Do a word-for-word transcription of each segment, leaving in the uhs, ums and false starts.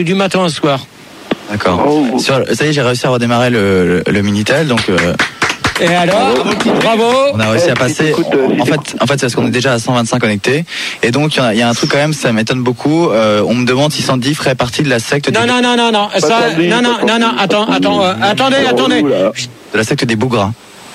du matin au soir. D'accord. Oh. Sur, ça y est, j'ai réussi à redémarrer le, le, le Minitel, donc. Euh... Et alors, bravo. On a réussi à passer. En fait, en fait, c'est parce qu'on est déjà à cent vingt-cinq connectés. Et donc, il y, y a un truc quand même, ça m'étonne beaucoup. Euh, on me demande si Sandy ferait partie de la secte. Non, des... non, non, non, non. Ça, non, non, non, non. Attends, attends, euh, attendez, attendez. De la secte des bougras.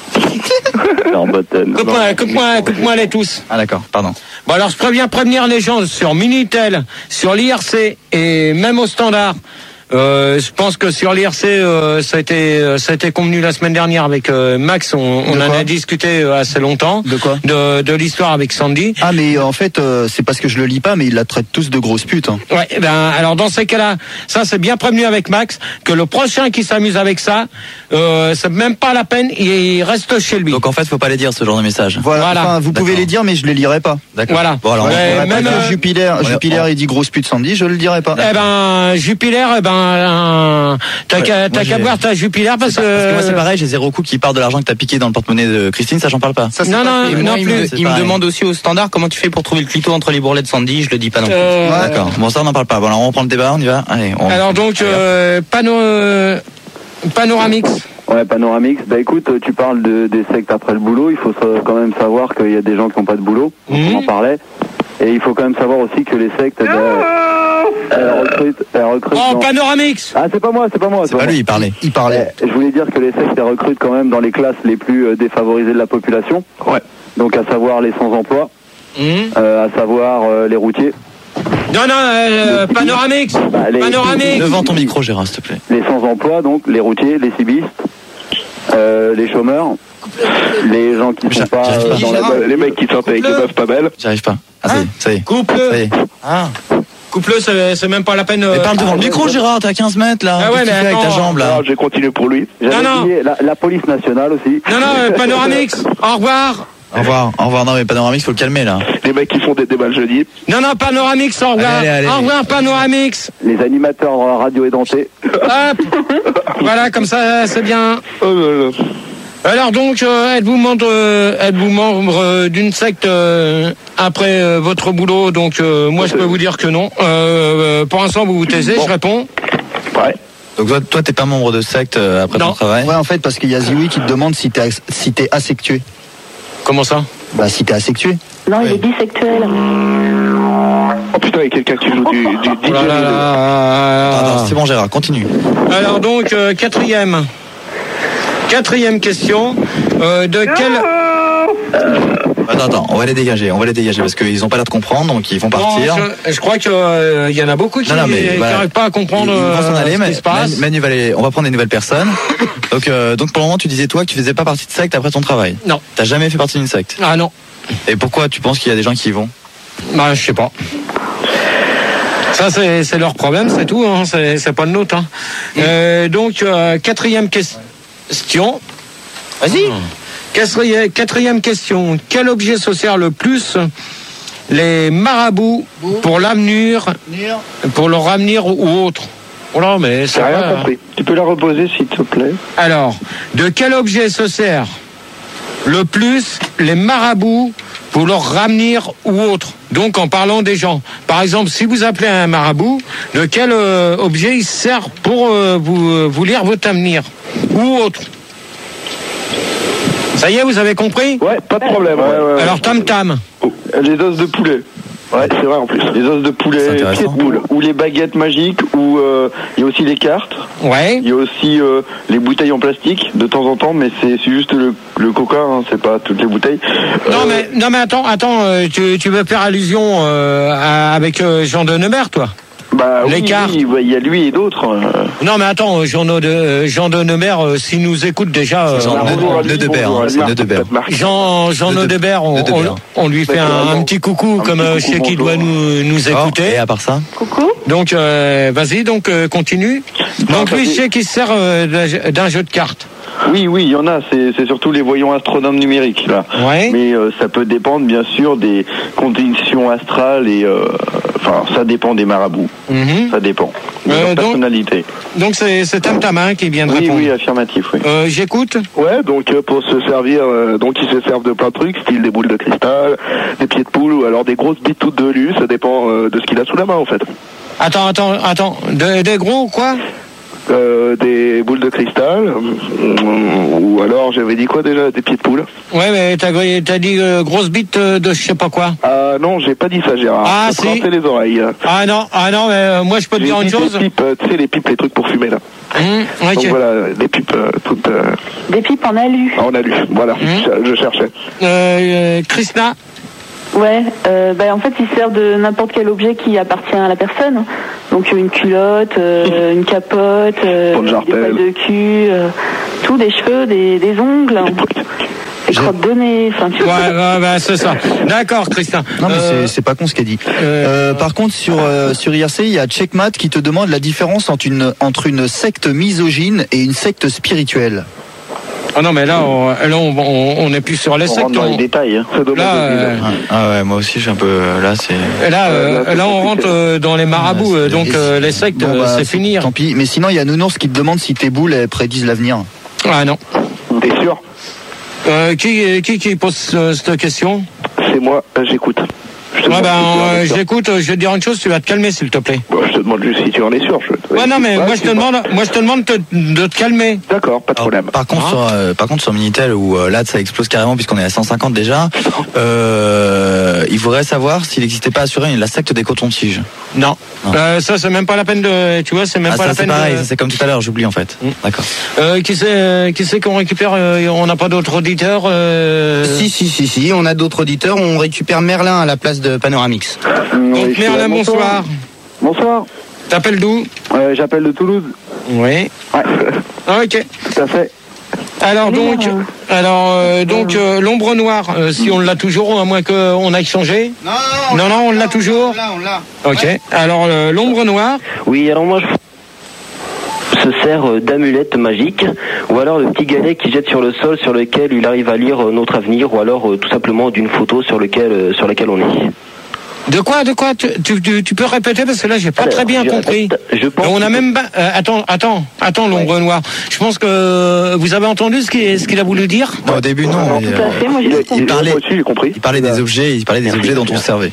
Coupe-moi, coupe-moi, coupe-moi les tous. Ah d'accord, pardon. Bon alors, je préviens prévenir les gens sur Minitel, sur l'I R C et même au standard. Euh, je pense que sur l'I R C, euh, ça a été, ça a été convenu la semaine dernière avec euh, Max. On, on en a discuté euh, assez longtemps. De quoi ? De, de l'histoire avec Sandy. Ah mais en fait, euh, c'est parce que je le lis pas, mais ils la traitent tous de grosses putes. Hein. Ouais. Ben alors dans ces cas-là, ça c'est bien prévenu avec Max que le prochain qui s'amuse avec ça, euh, c'est même pas la peine. Il reste chez lui. Donc en fait, faut pas les dire ce genre de message. Voilà. voilà. Enfin, vous pouvez les dire, mais je les lirai pas. D'accord. Voilà. Bon alors, ouais, on, même euh, Jupiler, ouais, Jupiler, on... il dit grosse pute Sandy, je le dirai pas. Eh ben Jupiler, eh ben euh, t'as ouais, qu'à t'as qu'à boire ta Jupiler parce que. Parce que moi c'est pareil, j'ai zéro coup qui part de l'argent que t'as piqué dans le porte-monnaie de Christine, ça j'en parle pas. Ça, non non non, non il, plus. Me, il me demande aussi au standard comment tu fais pour trouver le clito entre les bourrelets de Sandy, je le dis pas non plus. Euh... Ouais. D'accord. Bon ça on n'en parle pas. Bon alors on reprend le débat, on y va. Allez. On... Alors donc euh, pano euh, Panoramix. Ouais, Panoramix. Bah écoute, tu parles de, des sectes après le boulot. Il faut quand même savoir qu'il y a des gens qui n'ont pas de boulot. Mmh. On en parlait. Et il faut quand même savoir aussi que les sectes, bah, elles recrutent, elles recrutent. Oh, dans... Panoramix. Ah, c'est pas moi, c'est pas moi. C'est, c'est pas, pas lui, il parlait. Il parlait. Eh, je voulais dire que les sectes, elles recrutent quand même dans les classes les plus euh, défavorisées de la population. Ouais. Donc à savoir les sans-emploi, mmh. euh, à savoir euh, les routiers. Non, non, euh, Panoramix. Bah, les... Panoramix. Devant ton micro, Gérard, s'il te plaît. Les sans-emploi, donc les routiers, les cibistes, euh, les chômeurs, les gens qui sont pas euh, dans la... les mecs qui sortent avec des meufs pas belles. J'arrive pas. Ah, ça y est, ça y est. Coupe-le. Ça y est. Ah. Coupe-le, c'est, c'est même pas la peine. Euh... Mais parle devant le micro, Gérard, t'es à quinze mètres là. Ah ouais, mais avec ta jambe là. Non, j'ai continué pour lui. J'avais non, non. La, la police nationale aussi. Non, non, euh, Panoramix. Au revoir. Au revoir, au revoir. Non, mais Panoramix, faut le calmer là. Les mecs qui font des débats le jeudi. Non, non, Panoramix, au revoir. Allez, allez, allez. Au revoir, Panoramix. Les animateurs radio édentés. Hop. Voilà, comme ça, c'est bien. Oh là là. Alors donc, euh, êtes-vous membre, euh, êtes-vous membre euh, d'une secte euh, après euh, votre boulot? Donc euh, moi, je peux vous dire que non. Euh, pour l'instant, vous vous taisez, bon. Je réponds. Ouais. Donc toi, toi, t'es pas membre de secte euh, après non. ton travail? Ouais, en fait, parce qu'il y a Zioui qui te demande si t'es, si t'es asexué. Comment ça? Bah, si t'es asexué. Non, il est bisexuel. Oh putain, il y a quelqu'un qui joue du, du D J. Oh là là là là. Attends, c'est bon, Gérard, continue. Alors donc, euh, quatrième. Quatrième question. Euh, de quel... Euh... Attends, attends, on va les dégager, on va les dégager parce qu'ils n'ont pas l'air de comprendre, donc ils vont partir. Non, je, je crois qu'il euh, y en a beaucoup qui n'arrivent voilà. pas à comprendre ils, ils vont s'en aller, euh, ce mais, qui se passe. Manu, va aller, on va prendre des nouvelles personnes. donc, euh, donc pour le moment, tu disais toi que tu faisais pas partie de secte après ton travail. Non. T'as jamais fait partie d'une secte? Ah non. Et pourquoi tu penses qu'il y a des gens qui y vont? Bah, je sais pas. Ça, c'est, c'est leur problème, c'est tout, hein. c'est, c'est pas le nôtre. Hein. Mmh. Euh, donc, euh, quatrième question. Vas-y. Mmh. Quatrième, quatrième question. Quel objet se sert le plus les marabouts pour l'avenir, pour leur avenir ou autre? Oh là, mais ça rien va. Compris. Tu peux la reposer, s'il te plaît. Alors, de quel objet se sert le plus les marabouts pour leur ramenir ou autre? Donc en parlant des gens. Par exemple, si vous appelez un marabout, de quel euh, objet il sert pour euh, vous, euh, vous lire votre avenir ou autre? Ça y est, vous avez compris? Ouais, pas de problème. Ouais, ouais, alors tam tam. Oh, les os de poulet. Ouais, c'est vrai en plus. Les os de poulet, pieds de poule, ou les baguettes magiques, ou il euh, y a aussi les cartes. Ouais. Il y a aussi euh, les bouteilles en plastique de temps en temps, mais c'est, c'est juste le, le coca, hein, c'est pas toutes les bouteilles. Non euh... mais non mais attends, attends, euh, tu, tu veux faire allusion euh, à, avec euh, Jean de Neubert, toi? Bah les oui, cartes. Oui, il y a lui et d'autres. Euh... Non mais attends, Jean de Jean de Neubert, euh, s'il nous écoute déjà. Euh, Jean de Debert, c'est Neudebert. Jean Jean Neudebert, on, on, on lui fait un, un petit coucou, un comme petit coucou, je sais qu'il doit nous nous écouter. Oh, et à part ça. Coucou. Donc euh, vas-y, donc euh, continue. Non, donc lui, je sais qu'il se sert euh, d'un jeu de cartes. Oui, oui, il y en a. C'est, c'est surtout les voyants astronomes numériques là. Ouais. Mais euh, ça peut dépendre bien sûr des conditions astrales et euh, enfin ça dépend des marabouts. Mm-hmm. Ça dépend de euh, leur donc, personnalité. Donc c'est c'est Tam Tam hein, qui vient de oui, répondre. Oui, oui, affirmatif. Oui. Euh, j'écoute. Ouais, donc euh, pour se servir, euh, donc ils se servent de plein de trucs, style des boules de cristal, des pieds de poule ou alors des grosses bites toutes de velours. Ça dépend euh, de ce qu'il a sous la main en fait. Attends, attends, attends. De, des gros quoi? Euh, des boules de cristal, euh, ou alors j'avais dit quoi déjà, des pieds de poule. Ouais, mais t'as, t'as dit euh, grosse bite euh, de je sais pas quoi. Ah non, j'ai pas dit ça, Gérard. Ah je si. les oreilles. Ah non, ah non, mais euh, moi je peux te j'ai dire une chose. Des pipes, euh, tu sais les pipes, les trucs pour fumer là. Mmh, okay. Donc voilà, des pipes euh, toutes. Euh... Des pipes en alu. En alu, voilà. Mmh. Je, je cherchais. Euh, euh, Krishna. Ouais, euh, bah en fait ils servent de n'importe quel objet qui appartient à la personne. Donc une culotte, euh, une capote, euh, des poils de cul, euh, tout, des cheveux, des, des ongles, des crottes de nez, enfin tu vois. Ouais, ouais, ouais, c'est ça. D'accord, Christian. Non mais euh... c'est, c'est pas con ce qu'elle dit. Euh... Euh, par contre sur euh, sur I R C, il y a Checkmat qui te demande la différence entre une entre une secte misogyne et une secte spirituelle. Ah non mais là on, là on, on, on est plus sur les sectes. On rentre dans les détails. Hein. Là, euh... ah ouais, moi aussi je suis un peu là c'est. Et là, euh, là, là on rentre euh, dans les marabouts, ah, donc euh, les sectes bon, bah, c'est fini. Tant pis. Mais sinon il y a Nounours qui te demande si tes boules elles prédisent l'avenir. Ah non. T'es sûr? euh, qui, qui qui pose euh, cette question? C'est moi. J'écoute. Je ouais ben euh, j'écoute, je vais te dire une chose, tu vas te calmer s'il te plaît. Bon, je te demande juste si tu en es sûr. Je... Ouais non mais ouais, moi je te demande, moi je te demande de, de te calmer. D'accord, pas de Alors, problème. Par contre, ah. sur, euh, par contre sur Minitel où euh, là ça explose carrément puisqu'on est à cent cinquante déjà. Euh, il faudrait savoir s'il n'existait pas assuré la secte des cotons-tiges. Non. non. Euh, ça c'est même pas la peine de, tu vois, c'est même ah, pas ça, la peine. C'est pareil, de... ça, c'est comme tout à l'heure, j'oublie en fait. Mmh. D'accord. Euh, qui c'est, qui c'est qu'on récupère euh, On n'a pas d'autres auditeurs. Euh... Si si si si, on a d'autres auditeurs. On récupère Merlin à la place de Panoramix. Donc oui, Merlin, bonsoir. Bonsoir. T'appelles d'où? euh, J'appelle de Toulouse. Oui. Ouais. Ah, ok. Tout à fait. Alors donc, alors euh, donc euh, l'ombre noire, euh, si on l'a toujours, à moins qu'on aille changer. Non, non, non, non, on, on l'a toujours. On l'a, on l'a. Ok. Ouais. Alors euh, l'ombre noire. Oui, alors moi je se sert d'amulette magique, ou alors le petit galet qui jette sur le sol, sur lequel il arrive à lire notre avenir, ou alors euh, tout simplement d'une photo sur lequel, euh, sur laquelle on est. De quoi, de quoi tu, tu, tu, tu peux répéter parce que là j'ai pas alors, très bien je compris. Répète, je pense on a même euh, attends, attends, attends l'ombre ouais. noire. Je pense que vous avez entendu ce qu'il, ce qu'il a voulu dire. Non, au début non. non mais, tout à fait, moi j'ai il, il parlait, aussi, compris. il parlait des objets, il parlait des objets dont on se servait.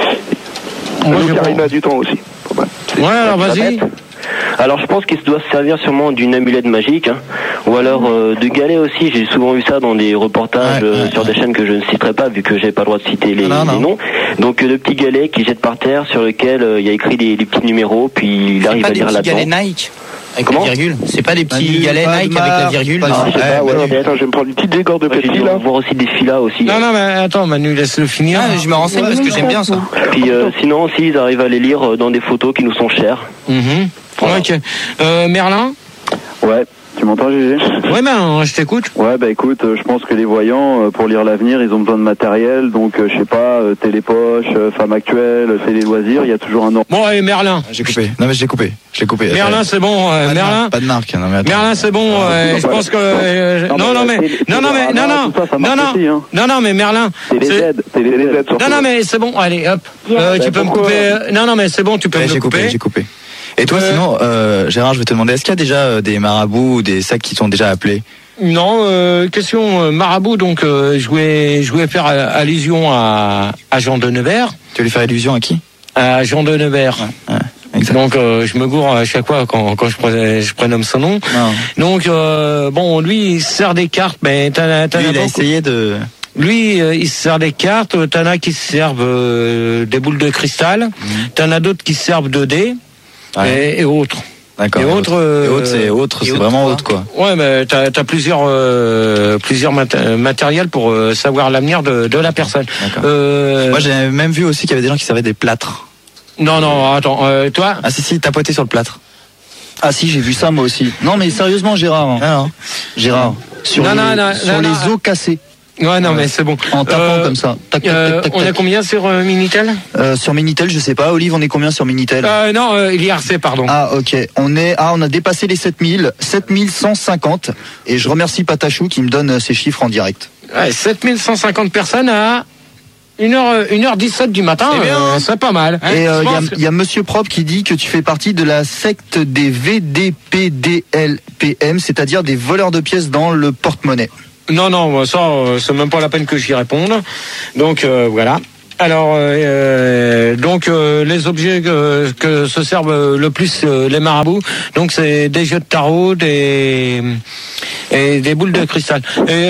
Moi, Karine a du temps aussi. Ouais, alors vas-y. Alors je pense qu'il doit se servir sûrement d'une amulette magique, hein, ou alors euh, de galets aussi. J'ai souvent vu ça dans des reportages ouais, ouais, euh, sur ouais. des chaînes que je ne citerai pas vu que j'ai pas le droit de citer les, non, non. les noms. Donc euh, le petit galet qui jette par terre sur lequel euh, il y a écrit des, des petits numéros, puis il arrive à lire là-dedans. C'est pas des petits galets Nike avec Comment la virgule. C'est pas des petits galets Nike avec la virgule. Non, je sais pas. Ouais, ouais, attends, je vais me prendre une petite dégorde de petit là. Voir aussi des filas aussi. Non, non, mais attends, Manu, laisse-le finir. Ah, je me renseigne parce que j'aime bien ça. Puis euh, sinon aussi, ils arrivent à les lire dans des photos qui nous sont chères. Mm-hmm. Voilà. Ok. Euh, Merlin? Ouais. Tu m'entends, Gégé? Ouais, ben, je t'écoute. Ouais, bah écoute, euh, je pense que les voyants, euh, pour lire l'avenir, ils ont besoin de matériel, donc euh, je sais pas, euh, télépoche, euh, femme actuelle, euh, télé loisirs, il y a toujours un nom. Bon, allez, Merlin. J'ai coupé. Non, mais j'ai coupé. J'ai coupé. Merlin, c'est bon. Euh, pas Merlin. De pas de marque. Non, mais attends. Merlin, c'est bon. Euh, je pense que. Euh, non, non, mais. Non, non, mais. Non, non. Non, non. Non, non, mais Merlin. C'est les Z. C'est les Z. Non, non, mais c'est bon. Allez, hop. Euh, tu peux me couper. Non, non, mais c'est bon, tu peux me couper. J'ai coupé. J'ai coupé. Et toi, euh... sinon, euh, Gérard, je vais te demander, est-ce qu'il y a déjà euh, des marabouts ou des sectes qui sont déjà appelés? Non, euh, question euh, marabout, donc euh, je voulais, je voulais faire allusion à, à Jean de Nevers. Tu voulais faire allusion à qui? À Jean de Nevers. Ouais, ouais, donc euh, je me gourre à chaque fois quand, quand je, prenais, je prénomme son nom. Non. Donc euh, bon, lui, il sert des cartes, mais t'as, t'as lui, il a essayé de... Lui, euh, il se sert des cartes, t'en as qui se servent euh, des boules de cristal, mmh. t'en as d'autres qui se servent de dés. Ouais. Et, et autres. D'accord. Et autres, euh, et autres, c'est autre, c'est vraiment autre quoi. Ouais, mais t'as, t'as plusieurs, euh, plusieurs mat- matériels pour euh, savoir l'avenir de, de la personne. D'accord. Euh... Moi, j'ai même vu aussi qu'il y avait des gens qui servaient des plâtres. Non, non, attends, euh, toi. Ah si, si, tapoter sur le plâtre. Ah si, j'ai vu ça moi aussi. Non, mais sérieusement, Gérard. Hein. Ah, non. Gérard. Sur non, les, non, non, sur non, les non. os cassés. Ouais, non, mais c'est bon. En tapant euh, comme ça. Tac, tac, euh, tac, tac, on tac. est combien sur euh, Minitel euh, Sur Minitel, je sais pas. Olive, on est combien sur Minitel? euh, Non, euh, l'I R C, pardon. Ah, ok. On est, ah, on a dépassé les sept mille, sept mille cent cinquante. Et je remercie Patachou qui me donne ces chiffres en direct. Ouais, sept mille cent cinquante personnes à une heure, une heure dix-sept du matin. C'est, bien, euh, c'est pas mal. Et il euh, y, a, que... y a Monsieur Propre qui dit que tu fais partie de la secte des V D P D L P M, c'est-à-dire des voleurs de pièces dans le porte-monnaie. Non, non, ça, c'est même pas la peine que j'y réponde. Donc, euh, voilà. Alors, euh, donc euh, les objets que, que se servent le plus euh, les marabouts, donc c'est des jeux de tarot, des et des boules de cristal.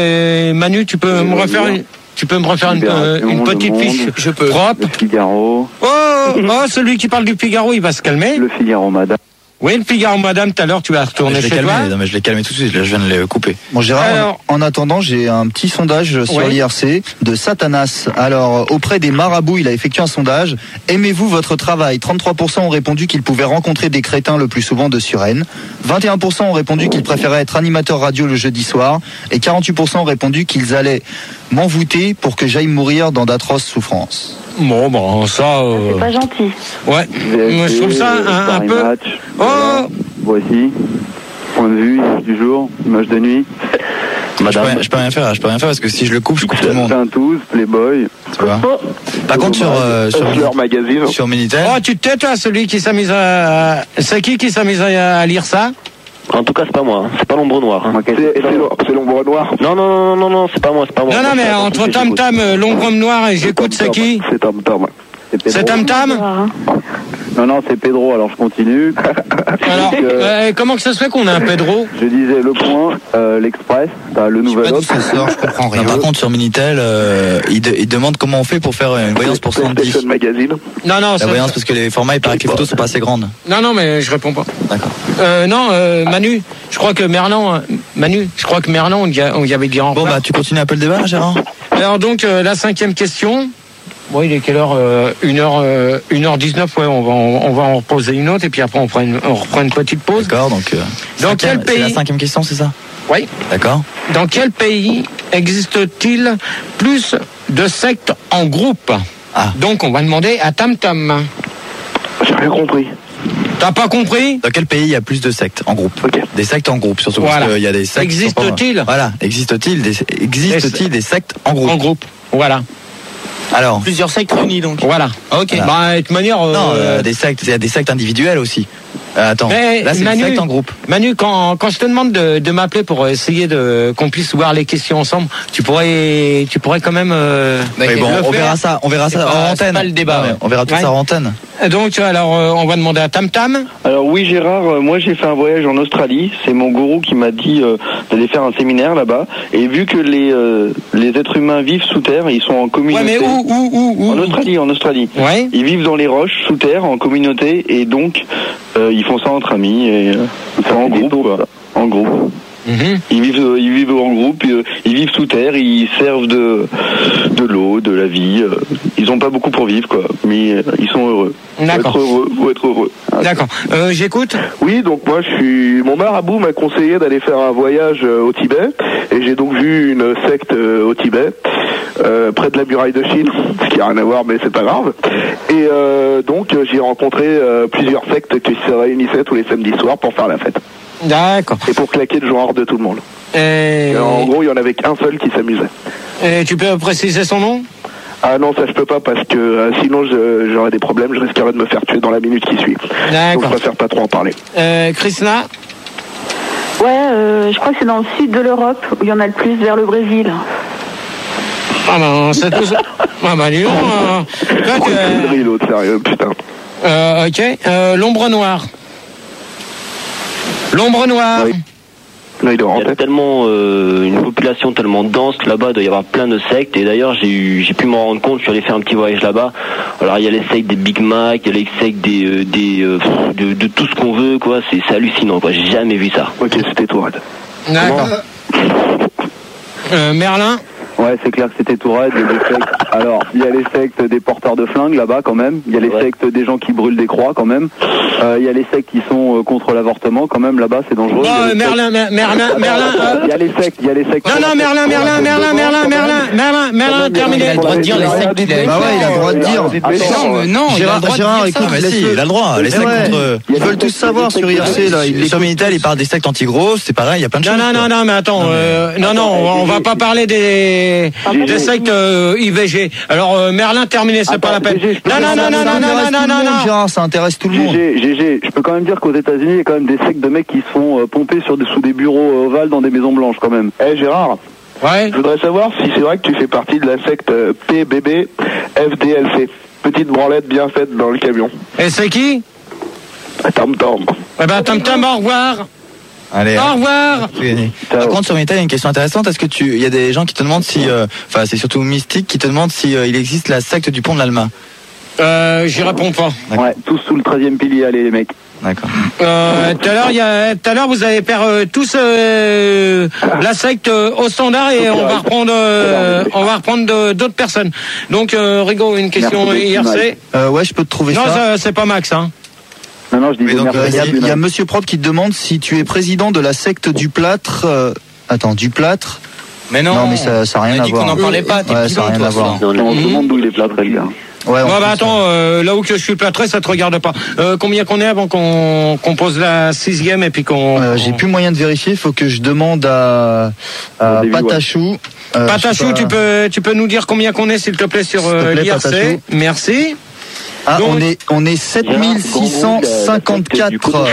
Et Manu, tu peux me refaire une, tu peux me refaire une, euh, une petite fiche, je peux. Propre. Le Figaro. Oh, oh, celui qui parle du Figaro, il va se calmer. Le Figaro, madame. Oui, le Figaro, madame, tout à l'heure, tu vas retourner chez calmé, toi. Non, mais je l'ai calmé tout de suite, là, je viens de le couper. Bon, Gérard, Alors, en, en attendant, j'ai un petit sondage sur ouais. l'I R C de Satanas. Alors, auprès des marabouts, il a effectué un sondage. Aimez-vous votre travail? trente-trois pour cent ont répondu qu'ils pouvaient rencontrer des crétins le plus souvent de Suresnes. vingt et un pour cent ont répondu qu'ils préféraient être animateurs radio le jeudi soir. Et quarante-huit pour cent ont répondu qu'ils allaient m'envoûter pour que j'aille mourir dans d'atroces souffrances. Bon, bon, ça... Euh... C'est pas gentil. Ouais, moi, je trouve ça un, un peu... Match. Oh Voilà. Voici, point de vue du jour, image de nuit. Madame. Je, peux, je peux rien faire, je peux rien faire parce que si je le coupe, je coupe tout le monde. Tous, Playboy. Tu vois. Par contre, sur, euh, sur, leur magazine. sur Minitel. Oh, tu te tais, toi, celui qui s'amuse à... C'est qui qui s'amuse à, à lire ça? En tout cas, c'est pas moi, hein. C'est pas l'ombre noire. Hein. C'est l'ombre noire. Non, non, non, non, non, c'est pas moi, c'est pas moi. Non, non, mais entre Tam Tam, l'ombre noire et j'écoute, c'est qui? C'est Tam Tam. C'est Tam Tam? Non, non, c'est Pedro, alors je continue. Alors, euh, comment que ça se fait qu'on a un Pedro? Je disais Le Point, euh, l'Express, t'as le Nouvel Obs. Ça sort, je comprends rien. Non, par contre, sur Minitel, euh, il, de, il demande comment on fait pour faire une voyance pour soixante-dix. Magazine. Non, non, La c'est... voyance, parce que les formats, il paraît que les photos sont pas assez grandes. Non, non, mais je réponds pas. D'accord. Euh, non, euh, Manu, je crois que Merlan, euh, Manu, je crois que Merlan, on y, a, on y avait dit en Bon, retard. bah, tu continues un peu le débat, là, Gérard? Alors donc, euh, la cinquième question. Bon, il est quelle heure? euh, une heure, euh, une heure dix-neuf, ouais, on va, on, on va en reposer une autre et puis après on, prend une, on reprend une petite pause. D'accord, donc. Euh, Dans cinquième, quel pays? C'est la cinquième question, c'est ça? Oui. D'accord. Dans quel pays existe-t-il plus de sectes en groupe? Ah. Donc on va demander à Tam Tam. J'ai rien compris. T'as pas compris? Dans quel pays il y a plus de sectes en groupe? Ok. Des sectes en groupe, surtout Voilà. parce qu'il y a des sectes. qui sont pas- Existe-t-il? Voilà, existe-t-il des, existe-t-il des sectes en groupe? En groupe. Voilà. Alors. Plusieurs sectes réunis donc. Voilà. Ok. Voilà. Bah, de toute manière. euh, Non, euh, des sectes, il y a des sectes individuelles aussi. Euh, attends, Mais là c'est Manu, des sectes en groupe. Manu, quand, quand je te demande de, de m'appeler pour essayer de qu'on puisse voir les questions ensemble, tu pourrais, tu pourrais quand même. Euh, Mais bon, le on faire. verra ça, on verra C'est ça pas- en c'est antenne. pas le débat, Ouais, ouais. On verra tout Ouais. ça en antenne. Donc alors, euh, on va demander à Tam Tam. Alors oui Gérard, euh, moi j'ai fait un voyage en Australie, c'est mon gourou qui m'a dit euh, d'aller faire un séminaire là-bas, et vu que les euh, les êtres humains vivent sous terre, ils sont en Ouais, communauté. mais où, où, où, où En Australie, en Australie. Ouais. Ils vivent dans les roches, sous terre, en communauté, et donc euh, ils font ça entre amis, et euh, enfin, en groupe, quoi. En groupe. Mhm. Ils vivent, euh, ils vivent en groupe, euh, ils vivent sous terre, ils servent de de l'eau, de la vie. euh, ils ont pas beaucoup pour vivre, quoi, mais euh, ils sont heureux. D'accord. Faut être heureux, faut être heureux. D'accord. Euh, J'écoute. Oui, donc moi je suis, mon marabout m'a conseillé d'aller faire un voyage euh, au Tibet, et j'ai donc vu une secte euh, au Tibet, euh, près de la muraille de Chine, ce qui a rien à voir, mais c'est pas grave. Et euh, donc euh, j'ai rencontré euh, plusieurs sectes qui se réunissaient tous les samedis soirs pour faire la fête. D'accord. Et pour claquer le genre de tout le monde. Et... Et en gros, il y en avait qu'un seul qui s'amusait. Et tu peux préciser son nom? Ah non, ça je peux pas parce que euh, sinon je- j'aurais des problèmes, je risquerais de me faire tuer dans la minute qui suit. Donc je D'accord. préfère pas trop en parler. Euh, Krishna. Ouais, euh, je crois que c'est dans le sud de l'Europe où il y en a le plus, vers le Brésil. Ah ben, c'est tout ça. Ah ben, dis donc. Euh, toi, Oh, tu, le connerie, l'autre, sérieux, putain. euh, ok. Euh, L'ombre noire. L'ombre noire. Oui. Là, il est en Il y a tête. tellement euh, une population tellement dense que là-bas, il doit y avoir plein de sectes. Et d'ailleurs, j'ai eu, j'ai pu m'en rendre compte. Je suis allé faire un petit voyage là-bas. Alors, il y a les sectes des Big Mac, il y a les sectes des, euh, des, euh, de, de tout ce qu'on veut, quoi. C'est, c'est hallucinant, quoi. J'ai jamais vu ça. Ok, c'était toi, Red. D'accord. Euh, Merlin. Ouais, c'est clair que c'était tout raide. Il y a des sectes. Alors, il y a les sectes des porteurs de flingues là-bas quand même. Il y a les Ouais. sectes des gens qui brûlent des croix quand même. Euh, il y a les sectes qui sont euh, contre l'avortement quand même là-bas, c'est dangereux. Bon, Il y a euh, les Merlin, Mer- Merlin, Merlin. euh, Il y a les sectes, il y a les sectes. Non, non, Merlin, Merlin, Merlin, Merlin, Merlin, Merlin, Merlin, terminé. Il a le droit de dire les sectes qu'il a. Bah ouais, il a le droit de dire. Non, mais non, il a le Gérard, droit de Gérard, dire ça. écoute, Ah, mais si, il a le droit. Les Mais sectes ouais. contre. Ils veulent tous savoir sur I R C là. Ils Sur Minitel, il parle des sectes anti-grosses, c'est pareil, il y a plein de Non, choses. non, quoi. non, non, mais attends, euh, non, non, on, on va pas parler des, des sectes euh, I V G. Alors, euh, Merlin, terminé, c'est pas la peine. G G, je peux Non, non, non, non, non, non, non, non, non. Gérard, ça intéresse tout le monde. G G, G G, je peux quand même dire qu'aux États-Unis, il y a quand même des sectes de mecs qui se font euh, pomper sur des, sous des bureaux euh, ovales dans des maisons blanches quand même. Eh Gérard, Ouais. je voudrais savoir si c'est vrai que tu fais partie de la secte euh, P B B F D L C. Petite branlette bien faite dans le camion. Et c'est qui? Tom Tom. Eh ben Tom Tom, au revoir. Allez, au revoir. Par contre, sur Meta, il y a une question intéressante. Est-ce que tu, il y a des gens qui te demandent si, enfin, euh, c'est surtout Mystique qui te demande si euh, il existe la secte du pont de l'Alma. Euh, j'y réponds pas. Ouais, tous sous le treizième pilier, allez les mecs. D'accord. Euh, tout à l'heure, il y a, tout à l'heure, vous allez faire euh, tous euh, la secte euh, au standard et on va reprendre, euh, on va reprendre d'autres personnes. Donc, euh, Rigo, une question I R C. Euh, ouais, je peux te trouver non, ça. Non, c'est pas Max, hein. Non, non, je dis. Donc, il euh, y, y a Monsieur Propre qui te demande si tu es président de la secte du plâtre. Euh, attends, du plâtre. Mais non. Non, mais ça, ça a rien on a à dit voir. qu'on n'en parlait pas. T'es ouais, ça a rien à voir. Non, on se demande d'où il est plâtré, le gars. Ouais, ouais bah attends, euh, là où que je suis plâtré, ça te regarde pas. Euh, combien qu'on est avant qu'on qu'on pose la sixième et puis qu'on... Euh, J'ai plus moyen de vérifier, il faut que je demande à, à Patachou. Euh, Patachou, tu peux, tu peux nous dire combien qu'on est, s'il te plaît, sur euh, l'I R C. Merci. Ah, donc, on est, on est sept mille six cent cinquante-quatre.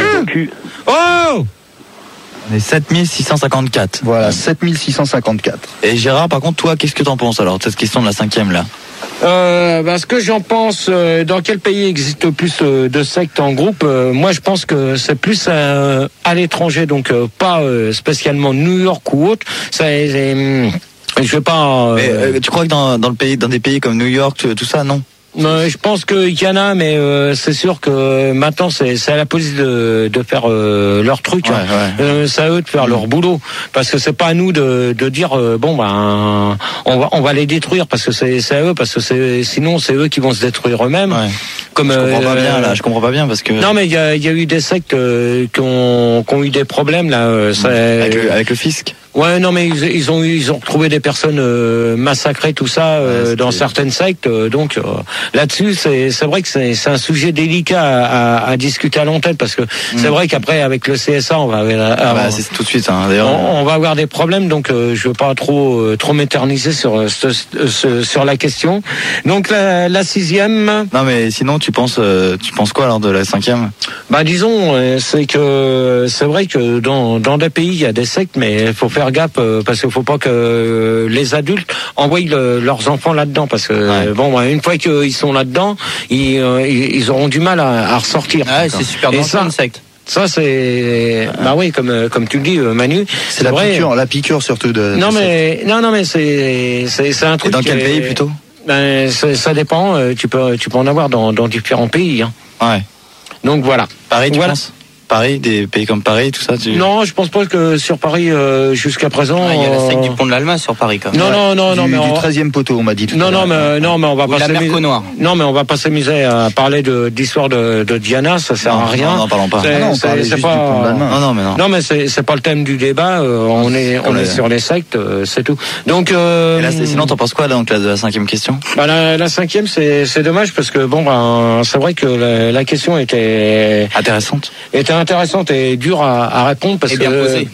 Oh! On est sept mille six cent cinquante-quatre. Voilà, sept mille six cent cinquante-quatre. Et Gérard, par contre, toi, qu'est-ce que t'en penses alors de cette question de la cinquième là? Euh, bah, ce que j'en pense, euh, dans quel pays existe le plus euh, de sectes en groupe, euh, moi je pense que c'est plus euh, à l'étranger, donc euh, pas euh, spécialement New York ou autre. Ça, euh, je vais pas. Euh, Mais, euh, tu crois que dans, dans le pays, dans des pays comme New York, tout ça, non? Euh, je pense qu'il y en a, mais euh, c'est sûr que maintenant c'est à la police de, de faire euh, leur truc. Ouais, hein. ouais. Euh, c'est à eux de faire mmh. leur boulot, parce que c'est pas à nous de, de dire euh, bon ben on va on va les détruire, parce que c'est à eux, parce que c'est sinon c'est eux qui vont se détruire eux-mêmes. Ouais. Comme je comprends euh, pas bien là, je comprends pas bien parce que. Non mais il y a, y a eu des sectes euh, qui ont qui ont eu des problèmes là. Euh, avec, le, avec le fisc. Ouais, non, mais ils, ils ont ils ont retrouvé des personnes euh, massacrées, tout ça, euh, ouais, dans certaines sectes. Euh, donc euh, là-dessus, c'est c'est vrai que c'est c'est un sujet délicat à, à, à discuter à long terme, parce que mmh. c'est vrai qu'après avec le C S A, on va ah bah, c'est tout de suite. Hein, d'ailleurs, on, on va avoir des problèmes. Donc euh, je veux pas trop euh, trop m'éterniser sur ce, ce, sur la question. Donc la, la sixième. Non, mais sinon tu penses euh, tu penses quoi alors de la cinquième? Bah disons, euh, c'est que c'est vrai que dans dans des pays il y a des sectes, mais il faut faire gaffe, parce qu'il faut pas que les adultes envoient le, leurs enfants là-dedans, parce que ouais. bon, une fois qu'ils sont là-dedans, ils, ils auront du mal à, à ressortir. Ah, c'est super dangereux une secte. Ça c'est bah oui, comme comme tu le dis, Manu, c'est la vrai. piqûre, la piqûre surtout de. Non de mais non non mais c'est c'est c'est un truc. Et dans quel pays plutôt? Ben ça dépend. Tu peux tu peux en avoir dans dans différents pays. Hein. Ouais. Donc voilà. Pareil, tu voilà. penses? Paris, des pays comme Paris, tout ça tu... Non, je pense pas que sur Paris, euh, jusqu'à présent... Il ah, y a la secte du pont de l'Alma sur Paris, quand même. Non, non, non, du, non, mais... Du on... treizième poteau, on m'a dit tout non, à l'heure. Non, mais, non, mais on va Ou pas s'amuser... Non, mais on va pas s'amuser à parler d'histoire de, de, de Diana, ça sert non, à rien. Non, non, parlons pas. C'est, ah non, on c'est, parlait c'est juste pas... du pont de l'Alma. Non, non, mais non. Non, mais c'est, c'est pas le thème du débat, euh, on est, on est sur les sectes, euh, c'est tout. Donc... Euh, Et là, sinon, t'en penses quoi, là, donc, là, de la cinquième question? Bah, la, la cinquième, c'est, c'est dommage, parce que, bon, ben, c'est vrai que la, la question était... Intéressante. Était intéressante et dure à, à répondre. Parce et bien que, posé.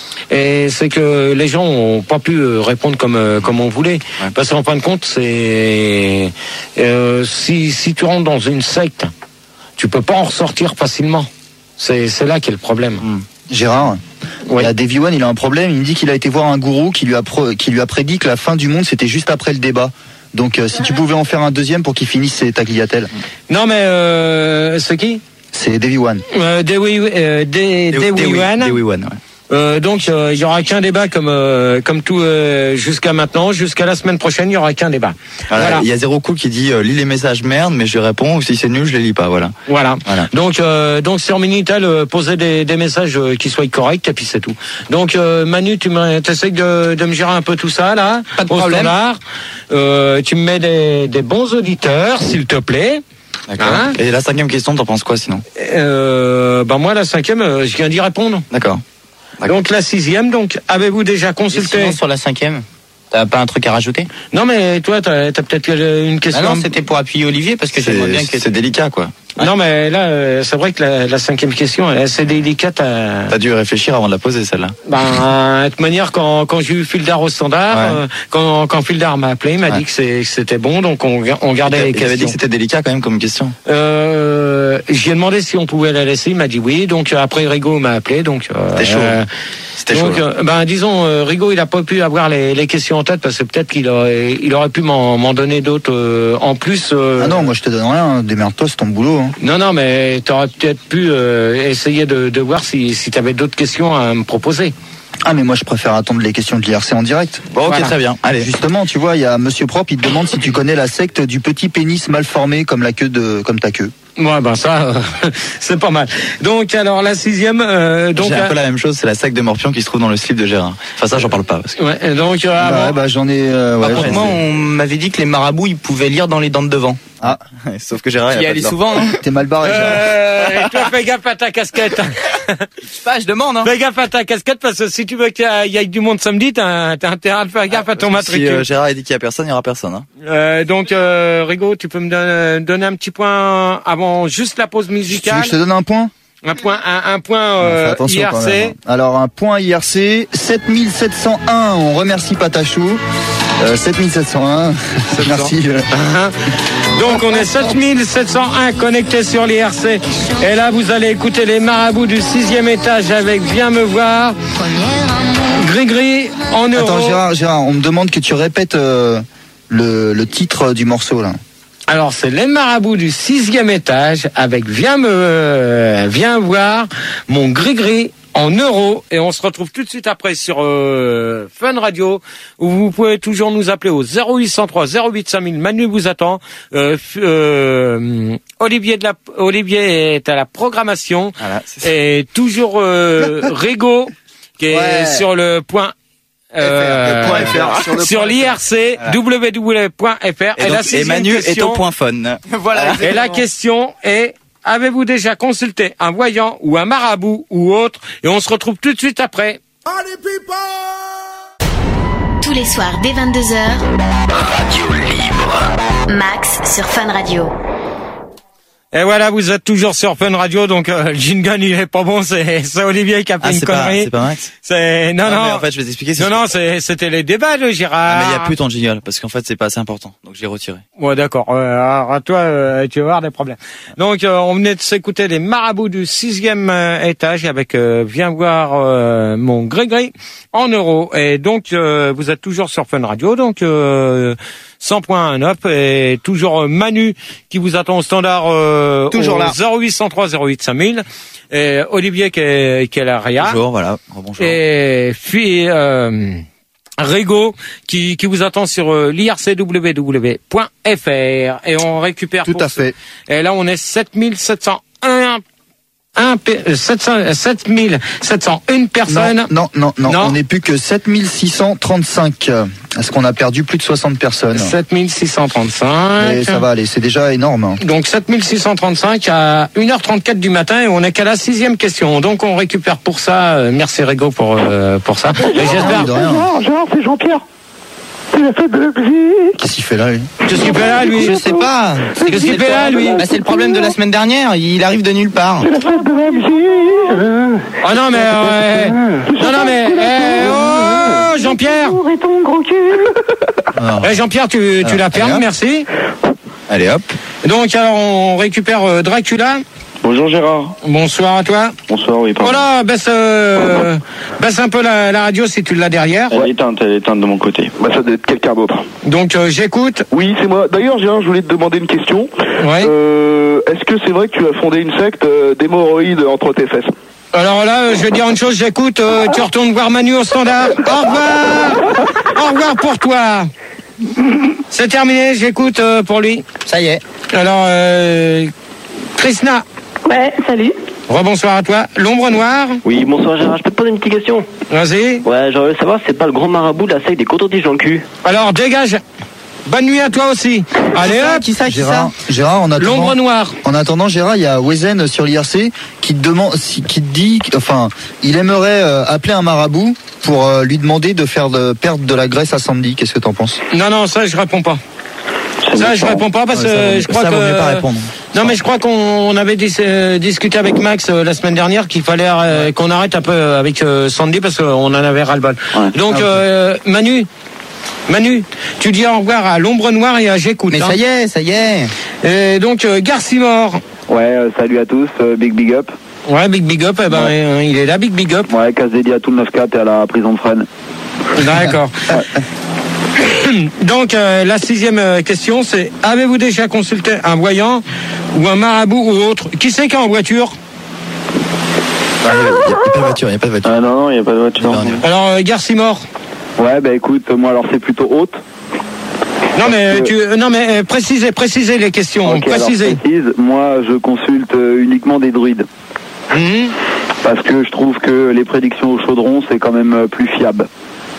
Et c'est que les gens ont pas pu répondre comme comme on voulait. Ouais. Parce qu'en fin de compte, c'est euh, si si tu rentres dans une secte, tu peux pas en ressortir facilement. C'est c'est là qu'est le problème. Mmh. Gérard, ouais. La Davy One, il a un problème. Il me dit qu'il a été voir un gourou qui lui a pro, qui lui a prédit que la fin du monde c'était juste après le débat. Donc euh, si tu pouvais en faire un deuxième pour qu'il finisse ses tagliatelles. Non mais euh, c'est qui? C'est Davy One. Euh, Davy euh, One. Davy One, ouais. Euh, donc il euh, y aura qu'un débat comme euh, comme tout euh, jusqu'à maintenant, jusqu'à la semaine prochaine, il y aura qu'un débat. Voilà, voilà. Il y a Zéro Cool qui dit euh, lis les messages merde, mais je réponds, ou si c'est nul, je les lis pas. Voilà. Voilà. voilà. Donc euh, donc sur Minitel, euh, posez des, des messages euh, qui soient corrects et puis c'est tout. Donc euh, Manu, tu essaies de, de me gérer un peu tout ça là. Pas de problème. Euh, tu me mets des, des bons auditeurs, s'il te plaît. D'accord. Hein? Et la cinquième question, t'en penses quoi sinon? euh, Bah moi la cinquième, euh, je viens d'y répondre. D'accord. Donc la sixième, donc avez-vous déjà consulté? Sinon, sur la cinquième, t'as pas un truc à rajouter? Non mais toi t'as as, peut-être une question. Ah non, c'était pour appuyer Olivier parce que j'aimerais bien que c'est délicat quoi. Non, mais là, euh, c'est vrai que la, la cinquième question, elle est assez délicate à... T'as dû réfléchir avant de la poser, celle-là. Ben, de toute manière, quand, quand j'ai eu Fildar au standard, ouais. euh, quand, quand Fildar m'a appelé, il m'a ouais. dit que, c'est, que c'était bon, donc on, on gardait les questions. Il avait dit que c'était délicat quand même comme question. Euh, j'ai demandé si on pouvait la laisser, il m'a dit oui, donc après Rigaud m'a appelé, donc... Euh, c'était chaud. Euh, c'était donc, chaud. Euh, ben, disons, euh, Rigaud, il a pas pu avoir les, les questions en tête, parce que peut-être qu'il aurait, il aurait pu m'en, m'en donner d'autres euh, en plus. Euh... Ah non, moi je te donne rien, démerde-toi, c'est ton boulot. Hein. Non, non, mais tu aurais peut-être pu euh, essayer de, de voir si, si tu avais d'autres questions à me proposer. Ah mais moi je préfère attendre les questions de l'I R C en direct. Bon, ok, voilà. Très bien. Allez. Justement, tu vois, il y a Monsieur Propre, il te demande si tu connais la secte du petit pénis mal formé comme la queue de, comme ta queue. Ouais, ben ça, euh, c'est pas mal. Donc alors la sixième, euh, donc j'ai un peu la même chose, c'est la secte de Morpion qui se trouve dans le slip de Gérard. Enfin ça, j'en parle pas. Parce que... Ouais, donc euh, bah, ouais, bah j'en ai. Euh, ouais, Par contre, moi, on m'avait dit que les marabouts, ils pouvaient lire dans les dents de devant. Ah, sauf que Gérard, il y allait souvent. Hein. T'es mal barré. Euh, et toi, fais gaffe à ta casquette. Je sais pas, je demande. Hein. Fais gaffe à ta casquette parce que si tu veux qu'il y ait du monde samedi, t'as, t'as intérêt à faire gaffe ah, à ton matricule. Si euh, Gérard a dit qu'il y a personne, il y aura personne. Hein. Euh, donc, euh, Rigaud, tu peux me donner, donner un petit point avant juste la pause musicale. Je te donne un point. Un point, un, un point euh, I R C. Même, hein. Alors un point I R C, sept mille sept cent un. On remercie Patachou. Euh, sept mille sept cent un. Merci. Donc on est sept mille sept cent un connectés sur l'I R C. Et là vous allez écouter les marabouts du sixième étage avec Viens me voir. Gris-gris en euros. Attends Gérard, Gérard, on me demande que tu répètes euh, le, le titre du morceau là. Alors c'est les marabouts du sixième étage avec Viens me euh, viens voir mon gris-gris en euros, et on se retrouve tout de suite après sur euh, Fun Radio, où vous pouvez toujours nous appeler au zéro huit cent trois zéro huit cinq mille. Manu vous attend. Euh, euh, Olivier de la Olivier est à la programmation, voilà, et toujours euh, Rigaud qui est ouais. sur le point. Euh, F R, F R, sur, sur l'I R C, voilà. w w w point f r. Et, et, donc, et Manu question, est au point fun. Voilà. Et la question est: avez-vous déjà consulté un voyant ou un marabout ou autre? Et on se retrouve tout de suite après. Tous les soirs dès vingt-deux heures, Radio Libre. Max sur Fun Radio. Et voilà, vous êtes toujours sur Fun Radio, donc euh, le jingle il est pas bon, c'est, c'est Olivier qui a fait ah, une connerie. Pas, c'est pas Max. C'est non ah, non. Mais en fait, je vais t'expliquer. Non non, c'est, c'était les débats de Gérard. Ah, mais il y a plus ton jingle parce qu'en fait c'est pas assez important, donc je l'ai retiré. Ouais d'accord. Euh, alors à toi, euh, tu vas avoir des problèmes. Donc euh, on venait de s'écouter les marabouts du sixième euh, étage avec euh, Viens voir euh, mon Grégory en euros. Et donc euh, vous êtes toujours sur Fun Radio, donc. Euh, cent points un up, et toujours Manu qui vous attend au standard euh, toujours au là. zéro huit cent trois zéro huit cinq mille, et Olivier qui est, qui est là, Ria. Bonjour, voilà. Oh, bonjour. Et puis euh, Rigaud qui, qui vous attend sur euh, l'I R C w w w point f r, et on récupère tout à fait. Et là on est sept mille sept cent un sept mille sept cent un personnes. Non, non, non, non, on n'est plus que sept mille six cent trente-cinq. Est-ce qu'on a perdu plus de soixante personnes? sept mille six cent trente-cinq. Et ça va aller, c'est déjà énorme. Donc sept mille six cent trente-cinq à une heure trente-quatre du matin, et on est qu'à la sixième question. Donc on récupère pour ça. Euh, merci Rigaud pour euh, pour ça. Et j'espère. Gérard, Gérard, c'est Jean-Pierre. C'est la fête de la musique. Qu'est-ce qu'il fait là, lui? Qu'est-ce qu'il fait là, lui? Je sais pas. Qu'est-ce qu'il fait là, lui? Bah, c'est le problème de la semaine dernière. Il arrive de nulle part. C'est la fête de la musique. Oh non, mais... Euh, non, non, mais... Eh, oh, Jean-Pierre. Et ton gros cul. Eh, Jean-Pierre, tu, tu la fermes, merci. Allez, hop. Donc, alors, on récupère euh, Dracula. Bonjour Gérard. Bonsoir à toi. Bonsoir, oui, pardon. Voilà, baisse, euh, baisse un peu la, la radio si tu l'as derrière. Elle est éteinte, elle est éteinte de mon côté. Bah ça doit être quelqu'un d'autre. Donc euh, j'écoute. Oui, c'est moi. D'ailleurs, Gérard, je voulais te demander une question. Ouais. Euh, est-ce que c'est vrai que tu as fondé une secte euh, d'hémorroïdes entre tes fesses? Alors là, euh, je vais dire une chose, j'écoute, euh, tu retournes voir Manu au standard. Au revoir. Au revoir pour toi. C'est terminé, j'écoute euh, pour lui. Ça y est. Alors, euh, Krishna. Ouais, salut. Rebonsoir à toi. L'ombre noire. Oui, bonsoir Gérard, je peux te poser une petite question? Vas-y. Ouais, j'aimerais savoir si c'est pas le grand marabout de la secte des coton-tiges dans le cul. Alors, dégage. Bonne nuit à toi aussi. Allez hop. Qui ça, qui Gérard, ça Gérard, en attendant, L'ombre noire. En attendant, Gérard, il y a Wezen sur l'I R C qui te demande, qui te dit, enfin, il aimerait euh, appeler un marabout pour euh, lui demander de faire de, perdre de la graisse à Sandy. Qu'est-ce que t'en penses? Non, non, ça je réponds pas. Ça, je réponds pas parce que ouais, ça, je crois ça, que vaut mieux pas répondre. Non, mais je crois qu'on on avait dis, euh, discuté avec Max euh, la semaine dernière qu'il fallait euh, qu'on arrête un peu avec euh, Sandy parce qu'on en avait ras-le-bol. Ouais. Donc, ah, okay. euh, Manu, Manu, tu dis au revoir à l'Ombre Noire et à J'écoute. Mais hein. ça y est, ça y est. Et donc, euh, Garcimore. Ouais, euh, salut à tous, euh, big big up. Ouais, big big up, eh ben, ouais. euh, il est là, big big up. Ouais, casse dédié à tout le neuf quatre et à la prison de Fresnes. D'accord. Donc, euh, la sixième question, c'est avez-vous déjà consulté un voyant ou un marabout ou autre? Qui c'est qui est en voiture? Il n'y a, a pas de voiture, il n'y a pas de voiture. Ah non, non, il n'y a pas de voiture. Alors, euh, Garcimore. Ouais, bah écoute, moi alors c'est plutôt haute. Non mais, tu, non mais euh, précisez, précisez les questions. Okay, précisez. Précise, moi je consulte euh, uniquement des druides. Mmh. Parce que je trouve que les prédictions au chaudron c'est quand même plus fiable.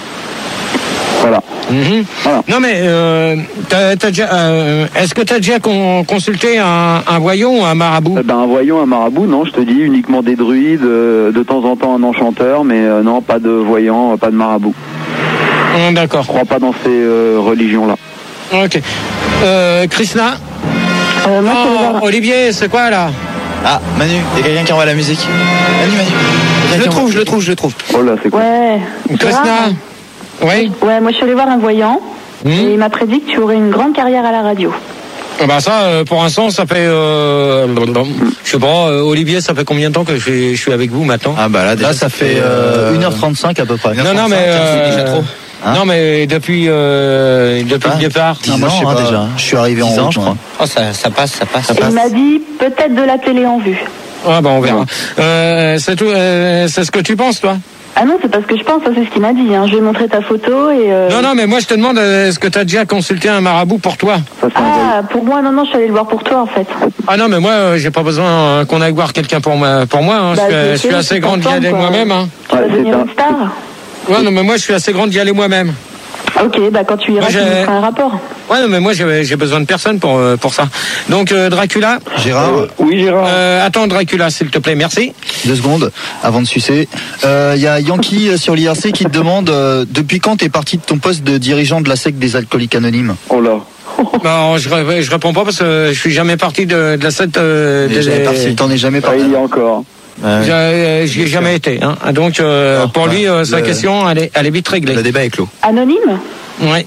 Voilà. Mmh. Voilà. Non mais, euh, t'as, t'as déjà, euh, est-ce que tu as déjà con, consulté un, un voyant ou un marabout? euh, ben, Un voyant, un marabout, non, je te dis uniquement des druides, euh, de temps en temps un enchanteur, mais euh, non, pas de voyant, pas de marabout. Mmh, d'accord. Je crois pas dans ces euh, religions-là. Ok. Euh, Krishna euh, moi, oh, Olivier, c'est quoi là? Ah, Manu, il y a quelqu'un qui envoie la musique. Manu, Manu. Je le trouve, je le trouve, je le trouve. Oh là, c'est quoi? Ouais. Krishna. Oui. Ouais, moi je suis allée voir un voyant mmh. et il m'a prédit que tu aurais une grande carrière à la radio. Bah ça, euh, pour l'instant, ça fait, euh, je sais pas, euh, Olivier, ça fait combien de temps que je suis, je suis avec vous maintenant? Ah bah là, déjà, là ça, ça fait euh, une heure trente-cinq à peu près. Non, non, mais euh, c'est déjà trop. Hein? Non mais depuis euh, depuis ah, le départ. dix ans, moi, je sais hein, pas, déjà. Je suis arrivé en ans, je crois. Oh ça, ça passe, ça passe. Ça il passe. m'a dit peut-être de la télé en vue. Ah bah on verra. Euh, c'est tout. Euh, c'est ce que tu penses toi? Ah non, c'est pas ce que je pense, ça c'est ce qu'il m'a dit. Hein. Je vais montrer ta photo et. Euh... Non non mais moi je te demande est-ce que tu as déjà consulté un marabout pour toi? Ah pour moi non non je suis allée le voir pour toi en fait. Ah non mais moi euh, j'ai pas besoin euh, qu'on aille voir quelqu'un pour moi pour moi. Hein. Bah, je, suis, je suis assez grande d'y aller moi-même. Hein. Tu vas devenir une star. Ouais non mais moi je suis assez grande d'y aller moi-même. Ok, bah quand tu iras, moi, tu me feras un rapport. Ouais, non, mais moi j'ai, j'ai besoin de personne pour euh, pour ça. Donc euh, Dracula. Gérard. Euh, oui, Gérard. Euh, attends, Dracula, s'il te plaît, merci. Deux secondes avant de sucer. Il euh, y a Yankee sur l'I R C qui te demande euh, depuis quand t'es parti de ton poste de dirigeant de la secte des alcooliques anonymes. Oh là. Non, je, je réponds pas parce que je suis jamais parti de, de la secte. Euh, des... Jamais parti. T'en es jamais parti. Ah, il y a encore. Euh, J'y ai jamais été. Hein. Donc euh, oh, pour lui, euh, sa le... question, elle est, elle est vite réglée. Le débat est clos. Anonyme. Oui.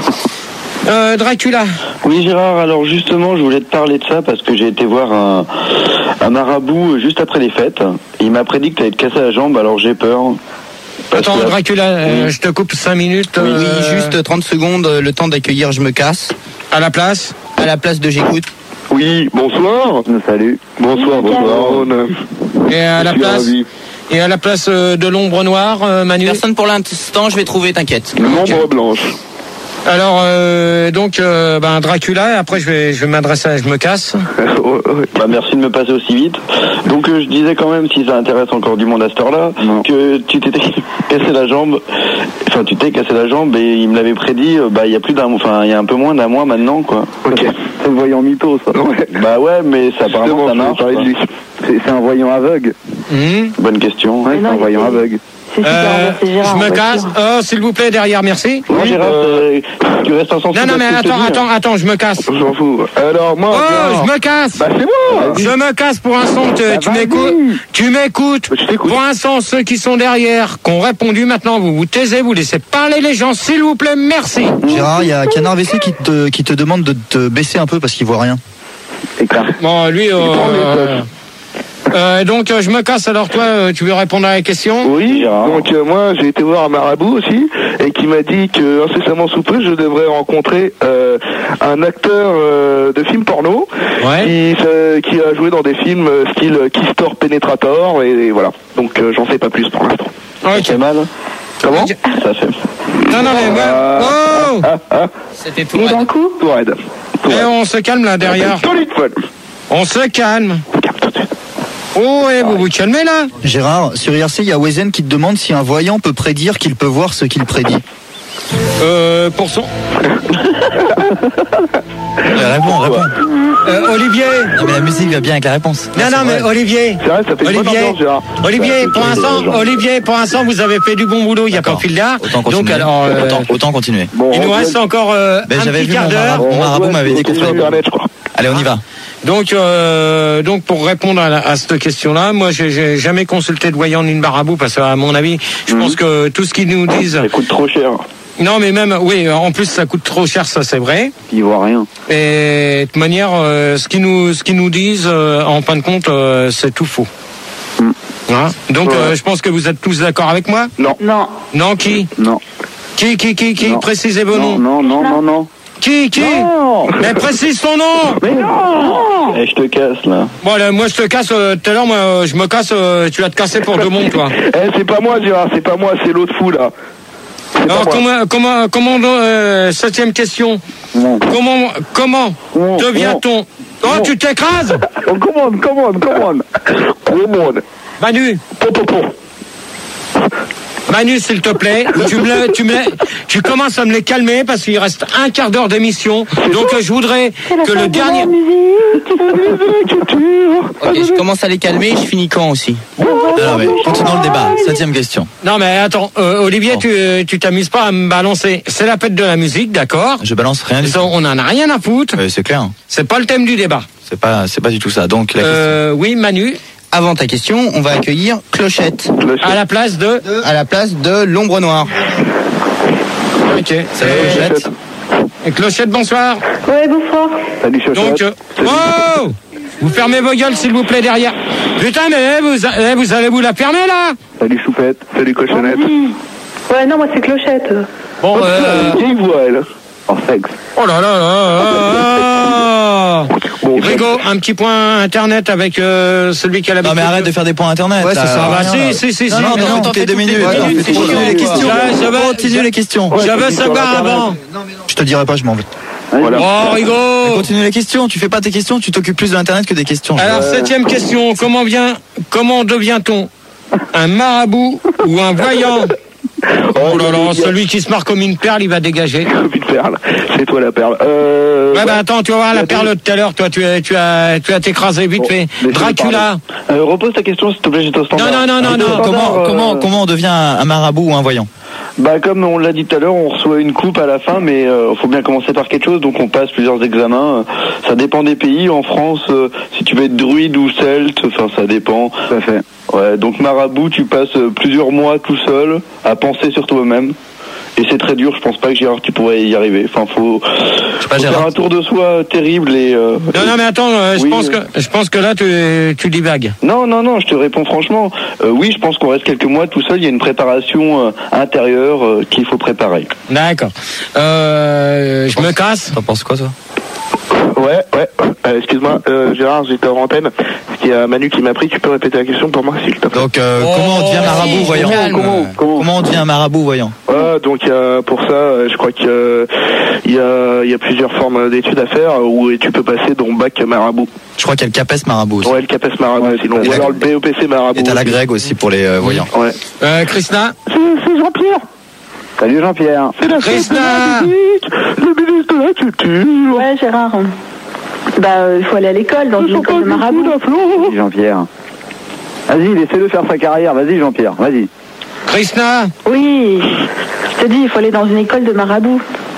Euh, Dracula. Oui Gérard, alors justement je voulais te parler de ça parce que j'ai été voir un, un marabout juste après les fêtes. Il m'a prédit que tu allais te casser la jambe, alors j'ai peur. Attends que... Dracula, euh, je te coupe cinq minutes. Oui, euh... oui, juste trente secondes, le temps d'accueillir Je me casse. À la place À la place de J'écoute. Oui, bonsoir. Salut. Bonsoir, bonsoir. Et à la place ravi. Et à la place de l'ombre noire, euh, Manu? Personne pour l'instant, je vais trouver, t'inquiète. L'ombre blanche. Alors, euh, donc, euh, ben, Dracula, et après je vais, je vais m'adresser à Je me casse. Bah, merci de me passer aussi vite. Donc, euh, je disais quand même, si ça intéresse encore du monde à cette heure-là, que tu t'étais cassé la jambe, enfin, tu t'es cassé la jambe et il me l'avait prédit, euh, bah, il y a plus d'un, enfin, il y a un peu moins d'un mois maintenant, quoi. Ok. C'est le voyant mytho, ça. Ouais. Bah ouais, mais ça apparemment, ça marche. C'est, c'est un voyant aveugle. Mmh. Bonne question. Ouais, c'est un voyant aveugle. Euh, Gérard, je me casse. Oh, s'il vous plaît, derrière, merci. Oui, Gérard, euh, tu restes en centre. Non, non, mais attends, attends, attends, je me casse. J'en fous. Alors, moi. Oh, je me casse. Bah, c'est moi. Je me casse pour un son, tu, bah, tu m'écoutes. Tu m'écoutes. Pour l'instant, ceux qui sont derrière, qui ont répondu, maintenant, vous vous taisez, vous laissez parler les gens, s'il vous plaît, merci. Gérard, il y a Canard V C qui te, qui te demande de te baisser un peu parce qu'il voit rien. C'est clair. Bon, lui, euh, Euh, donc euh, je me casse, alors toi euh, tu veux répondre à la question? Oui, donc euh, moi j'ai été voir un marabout aussi et qui m'a dit que incessamment sous peu je devrais rencontrer euh, un acteur euh, de film porno ouais. qui, euh, qui a joué dans des films euh, style Keystor Penetrator et, et voilà, donc euh, j'en sais pas plus pour l'instant. Ok. Ça fait mal. Comment? Okay. Ça fait non non mais moi oh ah, ah. C'était tout raide. coup tout raide. Et on se calme là derrière. On se calme. Oh, et vous vous calmez là? Gérard, sur I R C, il y a Wezen qui te demande si un voyant peut prédire qu'il peut voir ce qu'il prédit. Euh, pour son... Réponds, réponds. Euh, Olivier. Non, mais la musique va bien avec la réponse. Non, non, mais Olivier. C'est vrai, ça fait Olivier, ambiance, Gérard. Olivier, pour l'instant, Olivier, pour l'instant, vous avez fait du bon boulot. Il n'y a pas fil d'art. Autant continuer. Donc alors, euh, autant, autant continuer. Bon, il nous reste encore euh, ben, un petit quart d'heure. Mon marabout m'avait dit qu'on ferait. Internet, je crois. Allez, on y va. Donc, euh, donc pour répondre à, la, à cette question-là, moi, j'ai, j'ai jamais consulté de voyant ni de marabout parce qu'à mon avis, je mmh. pense que tout ce qu'ils nous disent, ça coûte trop cher. Non, mais même, oui, en plus, ça coûte trop cher, ça, c'est vrai. Ils voient rien. Et de toute manière, euh, ce qu'ils nous, ce qu'ils nous disent, euh, en fin de compte, euh, c'est tout faux. Mm. Hein Donc, ouais. euh, je pense que vous êtes tous d'accord avec moi. Non. Non. Non, qui Non. Qui, qui, qui, qui non. Précisez vos noms. Non, non, non, non. Qui, qui non. Mais précise ton nom. Mais non. Eh, je te casse, là. Bon, là, moi, je te casse, euh, tout à l'heure, moi, euh, je me casse, euh, tu vas te casser pour deux mondes, toi. Eh, c'est pas moi, Gérard, c'est pas moi, c'est l'autre fou, là. Alors comment comment comment euh, septième question. Non. Comment comment non, devient-on non. Oh non. Tu t'écrases. Commande, commande, commande. Commande. Manu. Po, po, po. Manu, s'il te plaît, tu me, tu me, tu commences à me les calmer parce qu'il reste un quart d'heure d'émission. Donc je voudrais que le dernier. Ok, je commence à les calmer, je finis quand aussi. Non, non, mais continuons le débat. Septième question. Non, mais attends, euh, Olivier, oh. tu, tu t'amuses pas à me balancer. C'est la fête de la musique, d'accord? Je balance rien du tout. On en a rien à foutre. Euh, c'est clair. C'est pas le thème du débat. C'est pas, c'est pas du tout ça. Donc la euh, question. Oui, Manu. Avant ta question, on va accueillir Clochette. Clochette. À la place de À la place de l'Ombre Noire. Ok. Salut Clochette. Et Clochette, bonsoir. Ouais, bonsoir. Salut Clochette. Donc, euh, oh, vous fermez vos gueules, s'il vous plaît, derrière. Putain, mais vous, eh, vous allez vous la fermer, là. Salut Choupette. Salut Cochonnette. Ouais, non, moi, c'est Clochette. Bon, euh... Vieille voix, elle. En sexe. Oh là là là là. Bon, Rigo, un petit point internet avec euh, celui qui a l'habitude. Non mais arrête de faire des points internet. Ouais, ça sert à rien. Si, si, si, non, si. non, non, non, t'es deux minutes. Continue les questions. Continue les questions. Je veux savoir avant. Je te dirai pas, je m'en vais. Voilà. Oh, Rigo. Continue les questions. Tu fais pas tes questions, tu t'occupes plus de l'internet que des questions. Alors, septième question. Comment vient, comment devient-on un marabout ou un voyant? Oh là là, celui qui se marre comme une perle, il va dégager. Comme une perle, c'est toi la perle. Euh... Ouais, bah attends, tu vas voir la perle de tout à l'heure, toi, tu as, tu as, tu as t'écrasé vite fait. Dracula. Euh, repose ta question, s'il te plaît, j'étais au standard. Non, non, non, non, non. Comment, euh... comment, comment on devient un marabout ou un voyant? Bah comme on l'a dit tout à l'heure, on reçoit une coupe à la fin, mais il euh, faut bien commencer par quelque chose, donc on passe plusieurs examens. Ça dépend des pays. En France, euh, si tu veux être druide ou celte, enfin ça dépend. Tout à fait. Ouais, donc marabout, tu passes plusieurs mois tout seul à penser sur toi-même. Et c'est très dur, je pense pas que Gérard tu pourrais y arriver. Enfin, faut, faut pas, faire un tour de soi terrible et. Euh, non, non, mais attends, euh, oui, je pense euh... que je pense que là tu tu divagues. Non, non, non, je te réponds franchement. Euh, oui, je pense qu'on reste quelques mois tout seul. Il y a une préparation euh, intérieure euh, qu'il faut préparer. D'accord. Euh, je me casse. T'en penses quoi, toi? Ouais, ouais. Euh, excuse-moi, euh, Gérard, j'étais en antenne. Parce qu'il y a Manu qui m'a pris. Tu peux répéter la question pour moi, s'il te plaît. Donc, euh, oh, comment on devient marabout si, voyant comment, comment, comment on devient un marabout voyant? Ouais, donc euh, pour ça, euh, je crois qu'il euh, y a, il y a plusieurs formes d'études à faire où tu peux passer donc bac marabout. Je crois qu'il y a le CAPES marabout aussi. Ouais, le CAPES marabout ouais, sinon. Ou alors le B E P C marabout. Et t'as la Greg aussi pour les euh, voyants. Ouais. Euh, Christina. C'est, c'est Jean-Pierre. Salut Jean-Pierre. C'est la Christina. Le ministre de la Culture. Ouais, Gérard. Bah, il euh, faut aller à l'école, dans une école de marabout. Vas-y, Jean-Pierre. Vas-y, laissez-le faire sa carrière. Vas-y, Jean-Pierre, vas-y. Krishna. Oui, je te dis, il faut aller dans une école de marabout.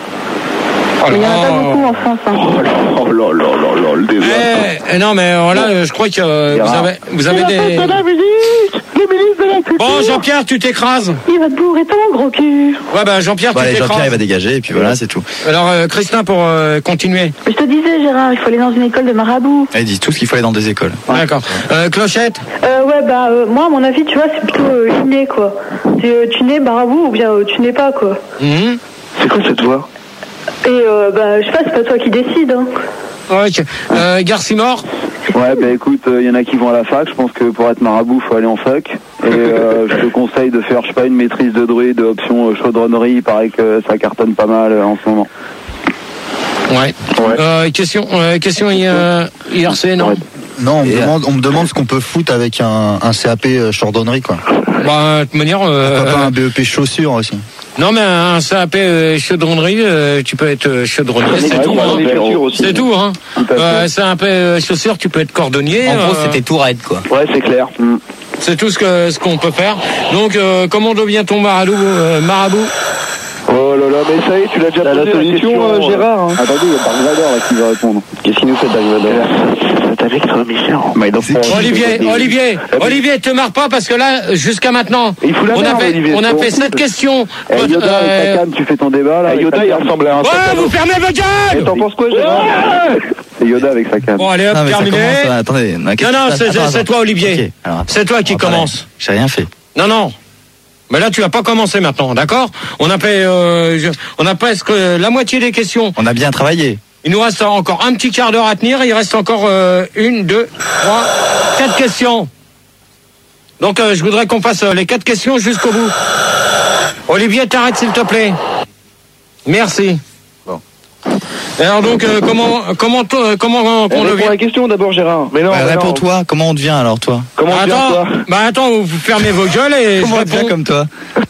Oh mais il n'y en a pas beaucoup en France. Hein. Oh là oh là là là là, le débat. Eh, non, mais là, je crois que euh, vous avez, vous avez des... La musique, le ministre de la Culture. Bon, Jean-Pierre, tu t'écrases. Il va te bourrer ton gros cul. Ouais, bah Jean-Pierre, bah, tu t'écrases. Jean-Pierre, il va dégager, et puis voilà, c'est tout. Alors, euh, Christin, pour euh, continuer. Je te disais, Gérard, il faut aller dans une école de marabout. Ils disent tous qu'il faut aller dans des écoles. Ouais. D'accord. Euh, Clochette. Euh, ouais, bah, euh, moi, à mon avis, tu vois, c'est plutôt euh, inné, quoi. C'est, euh, tu nais marabout ou bien euh, tu nais pas, quoi. Mmh. C'est quoi cette voix? Et, euh, bah, je sais pas, c'est pas toi qui décide, hein. Ok. Euh, Garcimore. Ouais, bah écoute, il euh, y en a qui vont à la fac. Je pense que pour être marabout, faut aller en fac. Et euh, je te conseille de faire, je sais pas, une maîtrise de druide, option euh, chaudronnerie. Il paraît que ça cartonne pas mal euh, en ce moment. Ouais. ouais. Euh, question, euh, question euh, I R C, non? Non, on me, demande, on me demande ce qu'on peut foutre avec un, un C A P euh, chaudronnerie, quoi. Bah, de toute manière. Euh, Pourquoi pas un B E P chaussures aussi? Non, mais un C A P euh, chaudronnerie, euh, tu peux être chaudronnier, c'est tout. Hein. C'est tout, hein. Euh, C A P euh, chaussures, tu peux être cordonnier. En gros, euh, c'était tout raide, quoi. Ouais, c'est clair. Mm. C'est tout ce que ce qu'on peut faire. Donc, euh, comment devient-on marabout, euh, marabout? Oh là là, mais ça y est, tu l'as déjà posé la solution, euh, Gérard. Hein. Attendez, il y a Dark Vador là qui va répondre. Qu'est-ce qu'il nous fait, Dark Vador? C'est avec toi, Michel. Olivier, Olivier, Olivier, te marre pas parce que là, jusqu'à maintenant, il faut la on, merde, a fait, Olivier, on a fait sept questions. Eh, Yoda, euh... avec ta canne, tu fais ton débat là. Eh, Yoda, il ressemble à un. Ouais, vous fermez vos gueules. T'en penses quoi, Gérard? C'est Yoda avec sa canne. Bon, allez, hop, Non, mais ça terminé. commence, euh, attendez, Non, non, c'est, attends, c'est attends. toi, Olivier. Ok, alors, attends. C'est toi qui On va parler. commence. J'ai rien fait. Non, non. Mais là, tu vas pas commencer maintenant, d'accord? On a fait, euh, je- on a presque la moitié des questions. On a bien travaillé. Il nous reste encore un petit quart d'heure à tenir. Il reste encore euh, une, deux, trois, quatre questions. Donc, euh, je voudrais qu'on fasse euh, les quatre questions jusqu'au bout. Olivier, t'arrêtes s'il te plaît. Merci. Bon. Alors donc, euh, comment, comment, euh, comment on On devient répond à la question d'abord, Gérard. Mais non, Ouais, mais non. réponds-toi, comment on devient alors toi? Comment on devient, Attends, toi? bah attends, vous fermez vos gueules et Comment je on devient réponds. comme toi?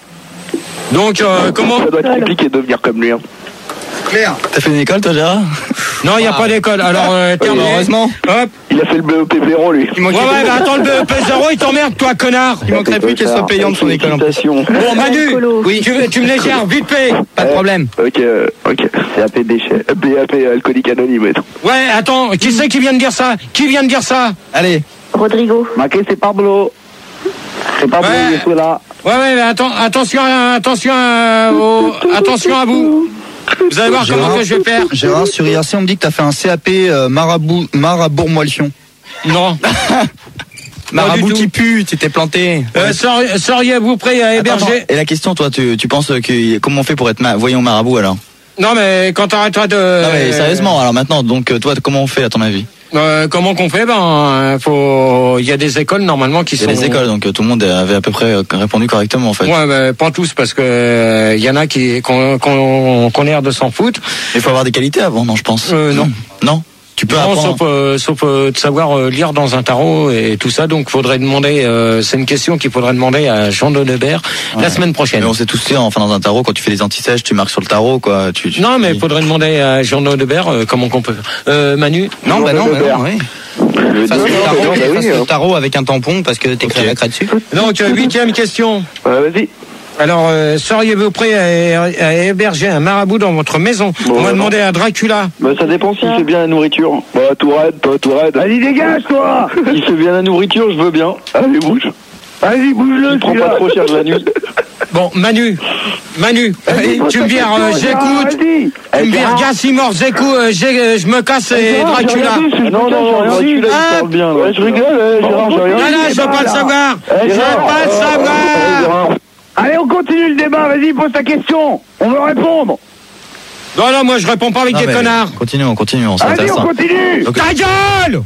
Donc, euh, comment... Ça doit être compliqué de devenir comme lui. Hein. Claire. T'as fait une école toi, Gérard? Non, il n'y a pas d'école. Alors, euh, terminé. Heureusement. Hop. Il a fait le B E P zéro, lui. Il Ouais, manquait ouais, bah attends, le B E P zéro, il t'emmerde, toi, connard. Il manquerait plus qu'elle soit payante son école en plus. Bon, Manu, oui. tu, tu me les gères, vite fait. Pas de problème. Ok, euh, ok. C A P déchets. B A P alcoolique anonyme. Ouais, attends, qui c'est qui vient de dire ça? Qui vient de dire ça? Allez. Rodrigo. Maquet, c'est Pablo. C'est Pablo, Ouais. il est là. Ouais, ouais, mais attends, attention, attention, à, au- attention à vous. Vous allez voir comment Gérard, que je vais faire. Gérard, sur I R C, on me dit que t'as fait un C A P euh, marabout, Marabourg-Moilion. Non. Marabout du tout. qui pue, tu t'es planté. Euh, seri- Seriez-vous prêt à Attends, héberger? attends. Et la question, toi, tu, tu penses que comment on fait pour être ma- voyant marabout alors? Non, mais quand t'arrêteras de... Non mais sérieusement, alors maintenant, donc euh, toi, comment on fait à ton avis? Euh, comment qu'on fait? Ben, faut. Il y a des écoles normalement qui Il y sont. a des écoles, donc euh, tout le monde avait à peu près euh, répondu correctement en fait. Ouais, mais pas tous parce que euh, il y en a qui qu'on qu'on qu'on l'air de s'en foutre. Il faut avoir des qualités avant, non, je pense. Euh, non. Non. Tu peux Non, apprendre. sauf, euh, sauf euh, de savoir euh, lire dans un tarot et tout ça. Donc, faudrait demander. Euh, c'est une question qu'il faudrait demander à Jean Dodebert Ouais. la semaine prochaine. Mais on sait tous ça, enfin dans un tarot, quand tu fais les antisèches, tu marques sur le tarot, quoi. Tu, tu- Non, mais il faudrait demander à Jean Dodebert euh, comment qu'on peut. Euh, Manu. Non, bah non, bah non, oui. Le Fasse deux, le non, tarot, bah oui, fasse hein. le tarot avec un tampon parce que t'écris la craie dessus. Donc, euh, huitième question. Ouais, vas-y. Alors, euh, seriez-vous prêt à, à héberger un marabout dans votre maison? Bon, On va non. demander à Dracula. Bah, ça dépend s'il fait bien la nourriture. Bah, Tourette, toi, Tourette. Vas-y, dégage, toi. S'il fait bien la nourriture, je veux bien. Allez, bouge. Vas-y, bouge-le, Il prend pas celui-là. trop cher de la nuit. Bon, Manu, Manu, Vas-y, pose tu me ta vires, euh, question, Gérard, j'écoute. vas-y. Tu me vires Gassimor, j'écoute, euh, j'ai- euh, je me casse et Gérard, j'ai Dracula. rien dit, Ah non, non, non, j'ai rien dit. Dracula, il parle bien. Ouais, je rigole, eh, Gérard, j'ai rien Non, dit. non, je veux pas le savoir. Eh, Je veux Gérard, pas le Allez, savoir. Gérard. Allez, on continue le débat, vas-y, pose ta question. On veut répondre. Non, non, moi je réponds pas avec Non, des mais connards. Continuons, continuons, c'est Vas-y, intéressant. on continue. Donc, Ta gueule.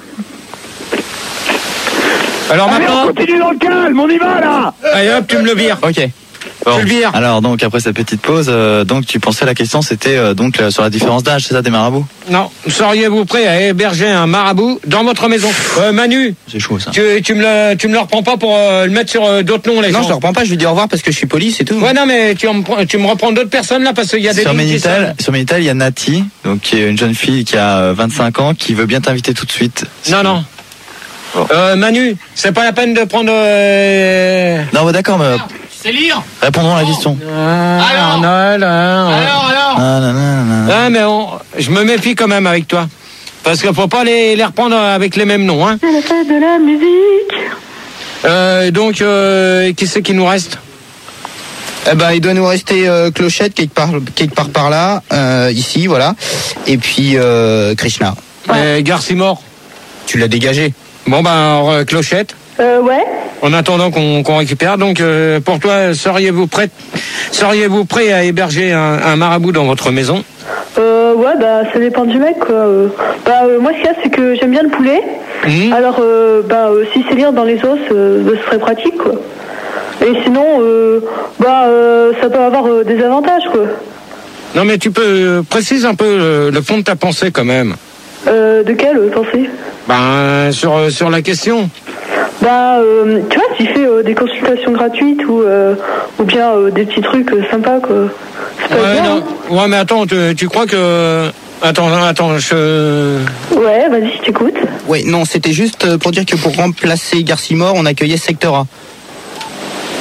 Alors Allez, on maintenant, continue dans le calme, on y va, là. allez hop, tu me le vires. ok. Bon. Tu le vires. Alors donc après cette petite pause, euh, donc tu pensais la question c'était euh, donc euh, sur la différence d'âge, c'est ça des marabouts? Non, seriez-vous prêt à héberger un marabout dans votre maison? Euh, Manu, C'est chaud ça. tu, tu me le, tu me le reprends pas pour euh, le mettre sur euh, d'autres noms, les Non, gens. je le reprends pas, je lui dis au revoir parce que je suis poli, c'est tout. Ouais, non, mais tu, me prends- tu me reprends d'autres personnes là parce qu'il y a des Sur lignes qui Minitel, sonnent. sur Minitel, il y a Nati, donc qui est une jeune fille qui a euh, vingt-cinq ans, qui veut bien t'inviter tout de suite. Non, non. Bon. Euh, Manu, c'est pas la peine de prendre. Euh... Non, bah d'accord, mais C'est lire. répondons à la question. Alors, non, non, non. alors, alors. Ah, nan, nan, nan. Ah, mais on... je me méfie quand même avec toi, parce qu'il faut pas les, les reprendre avec les mêmes noms, hein. C'est la fête de la musique. Euh, donc, euh, qui c'est qui nous reste? Eh ben, il doit nous rester euh, Clochette quelque part, quelque part par là, euh, ici, voilà. Et puis euh, Krishna. Euh, Garcimore. Tu l'as dégagé. Bon, ben, alors, euh, Clochette. Euh, ouais. En attendant qu'on qu'on récupère, donc euh, pour toi, seriez-vous prêt, seriez-vous prêt à héberger un, un marabout dans votre maison? Euh, ouais, bah, ça dépend du mec, quoi. Euh, bah, euh, moi, ce qu'il y a, c'est que j'aime bien le poulet. Mmh. Alors, euh, bah, euh, si c'est lire dans les os, euh, bah, ce serait pratique, quoi. Et sinon, euh, bah, euh, ça peut avoir euh, des avantages, quoi. Non, mais tu peux euh, préciser un peu le, le fond de ta pensée quand même. Euh, de quelle euh, pensée? Ben, sur, euh, sur la question. Bah, euh, tu vois, s'il fait euh, des consultations gratuites ou, euh, ou bien euh, des petits trucs euh, sympas, quoi. C'est pas Ouais, bien, non. Ouais, mais attends, tu, tu crois que... Attends, non, attends, je... hein. Ouais, vas-y, je t'écoute. Oui, non, c'était juste euh, pour dire que pour remplacer Garcimore, on accueillait Secteur A.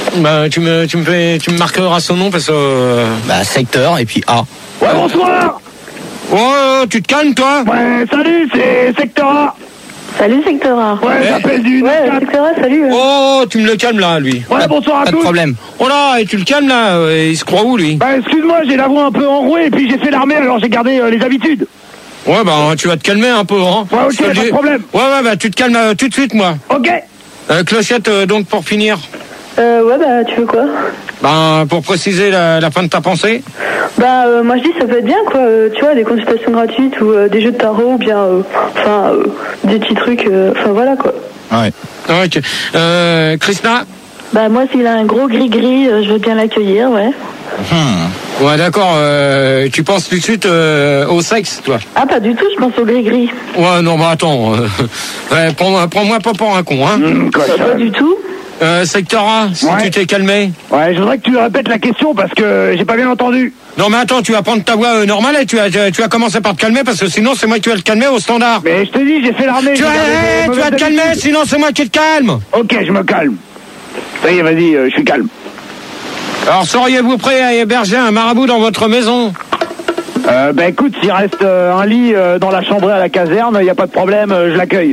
Bah, tu me, tu me fais, tu me marqueras son nom parce que. Euh... Bah, secteur et puis A. Ouais, bonsoir. Oh, tu te calmes, toi? Ouais, salut, c'est secteur A. Salut secteur A. Ouais, j'appelle du Ouais, secteur A, salut. Oh, tu me le calmes là, lui. Ouais, bonsoir à tous. Pas de problème. Oh là, et tu le calmes là, il se croit où, lui? Bah, excuse-moi, j'ai la voix un peu enrouée et puis j'ai fait l'armée, alors j'ai gardé euh, les habitudes. Ouais, bah, tu vas te calmer un peu, hein. Ouais, ok, pas de problème. Ouais, ouais, bah, tu te calmes euh, tout de suite, moi. Ok. Euh, Clochette, euh, donc, pour finir. Euh, ouais, bah, tu veux quoi? Ben, pour préciser la, la fin de ta pensée. Bah, euh, moi je dis ça peut être bien, quoi. Euh, tu vois, des consultations gratuites ou euh, des jeux de tarot ou bien, euh, enfin, euh, des petits trucs, euh, enfin voilà, quoi. Ouais. Ok. Euh, Krishna? Bah, moi, s'il a un gros gris-gris, euh, je veux bien l'accueillir, ouais. Hmm. Ouais, d'accord. Euh, tu penses tout de suite euh, au sexe, toi? Ah, pas du tout, je pense au gris-gris. Ouais, non, bah attends. Euh, ouais, prends-moi, prends-moi pas pour un con, hein. Mmh, quoi, Pas du tout. Euh, secteur A, si Ouais. tu t'es calmé. Ouais, je voudrais que tu répètes la question parce que j'ai pas bien entendu. Non, mais attends, tu vas prendre ta voix euh, normale et tu vas, tu vas commencer par te calmer parce que sinon c'est moi qui vais te calmer au standard. Mais je te dis, j'ai fait l'armée. Tu, vas, hey, tu vas te calmer, sinon c'est moi qui te calme. Ok, je me calme. Ça y est, vas-y, euh, je suis calme. Alors, seriez-vous prêt à héberger un marabout dans votre maison? Euh, bah écoute, s'il reste euh, un lit euh, dans la chambrée à la caserne, y a pas de problème, euh, je l'accueille.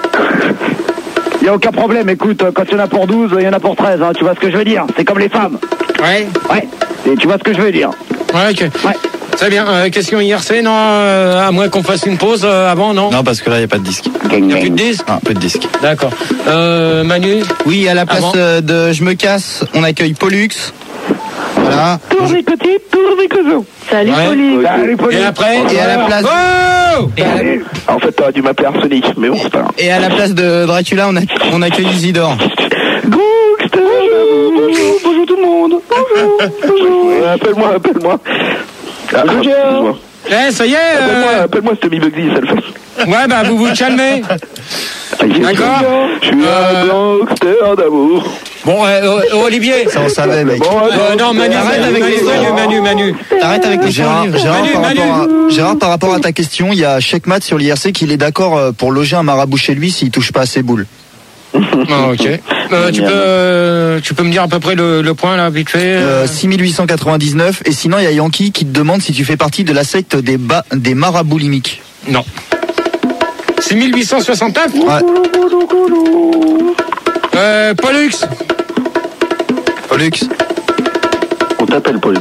Y a aucun problème, écoute, euh, quand il y en a pour douze, il y en a pour treize, hein, tu vois ce que je veux dire? C'est comme les femmes. Ouais. Ouais, et tu vois ce que je veux dire? Ouais, ok. Ouais. Très bien. Euh, question I R C, non, euh, à moins qu'on fasse une pause euh, avant, non? Non, parce que là, il n'y a pas de disque. Il n'y a plus de disque? Non, peu de disque. D'accord. Euh, Manu? Oui, à la place Avant. euh, de Je me casse, on accueille Pollux. Voilà. Tour des petits, tour des cousins. Salut, Ouais. Pauline. Salut, Pauline. Et après? Et à la place, Oh! et à la, Salut. En fait, t'aurais dû m'appeler Arsenic, mais bon, c'est pas grave. et à la place de Dracula, on, a, on accueille Isidore. Gangster, bonjour, bonjour tout le monde. Bonjour, bonjour. Ouais, appelle-moi, appelle-moi. Ah, excuse-moi. Eh, ça y est. Appelle-moi, Euh... appelle-moi Stommy Bugsy, ça le fait. Ouais, bah vous vous calmez. D'accord. Je suis Euh, un gangster d'amour. Bon, euh, euh, Olivier. Ça on savait, mec. Bon, Euh, non, Manu, Arrête Manu, avec Manu, les Manu, oreilles. Manu, Manu. T'arrêtes avec les Gérard, Gérard, Gérard, Manu, par Manu. rapport à, Gérard, par rapport à ta question, il y a Checkmat sur l'I R C qu'il est d'accord euh, pour loger un marabout chez lui s'il touche pas à ses boules. Ah, ok. Euh, tu peux, euh, tu peux me dire à peu près le, le point là, vite fait. Euh, six mille huit cent quatre-vingt-dix-neuf. Et sinon, il y a Yankee qui te demande si tu fais partie de la secte des, ba- des maraboulimiques. Non. six mille huit cent soixante-neuf. Ouais. Euh, Pollux. Pollux. On t'appelle Pollux.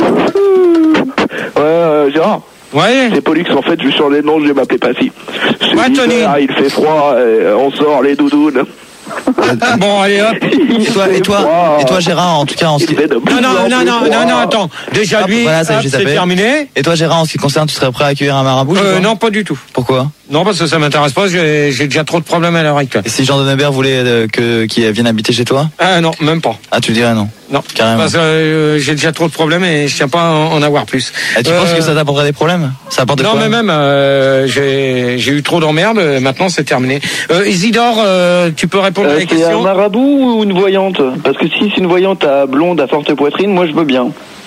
Ouais, euh, Gérard. Ouais. C'est Pollux, en fait, je suis sur les noms, je vais m'appeler Passy. C'est Ouais, Tony. l'hiver, il fait froid, et on sort les doudounes. Bon, allez hop. Et toi, et toi, et toi, Gérard, en tout cas, en ce qui... Il fait de plus Non, non, en non, plus non, froid. non, non, attends. Déjà Hop, lui, voilà, ça y est, hop, j'ai c'est tapé. terminé. Et toi, Gérard, en ce qui concerne, tu serais prêt à accueillir un marabout chez Euh, toi non, pas du tout. Pourquoi? Non, parce que ça m'intéresse pas. J'ai, j'ai déjà trop de problèmes à l'heure actuelle. Et si Jean Donnebert voulait euh, que qu'il vienne habiter chez toi? Ah non, même pas. Ah, tu dirais non? Non, Carrément. parce que euh, j'ai déjà trop de problèmes et je tiens pas à en, en avoir plus. Et tu Euh, penses que ça t'apporterait des problèmes? Ça apporte Non, quoi? mais même, euh, j'ai, j'ai eu trop d'emmerdes. euh, Maintenant, c'est terminé. Euh, Isidore, euh, tu peux répondre à Euh, la c'est un question? marabout ou une voyante? Parce que si c'est une voyante à blonde à forte poitrine, moi je veux bien.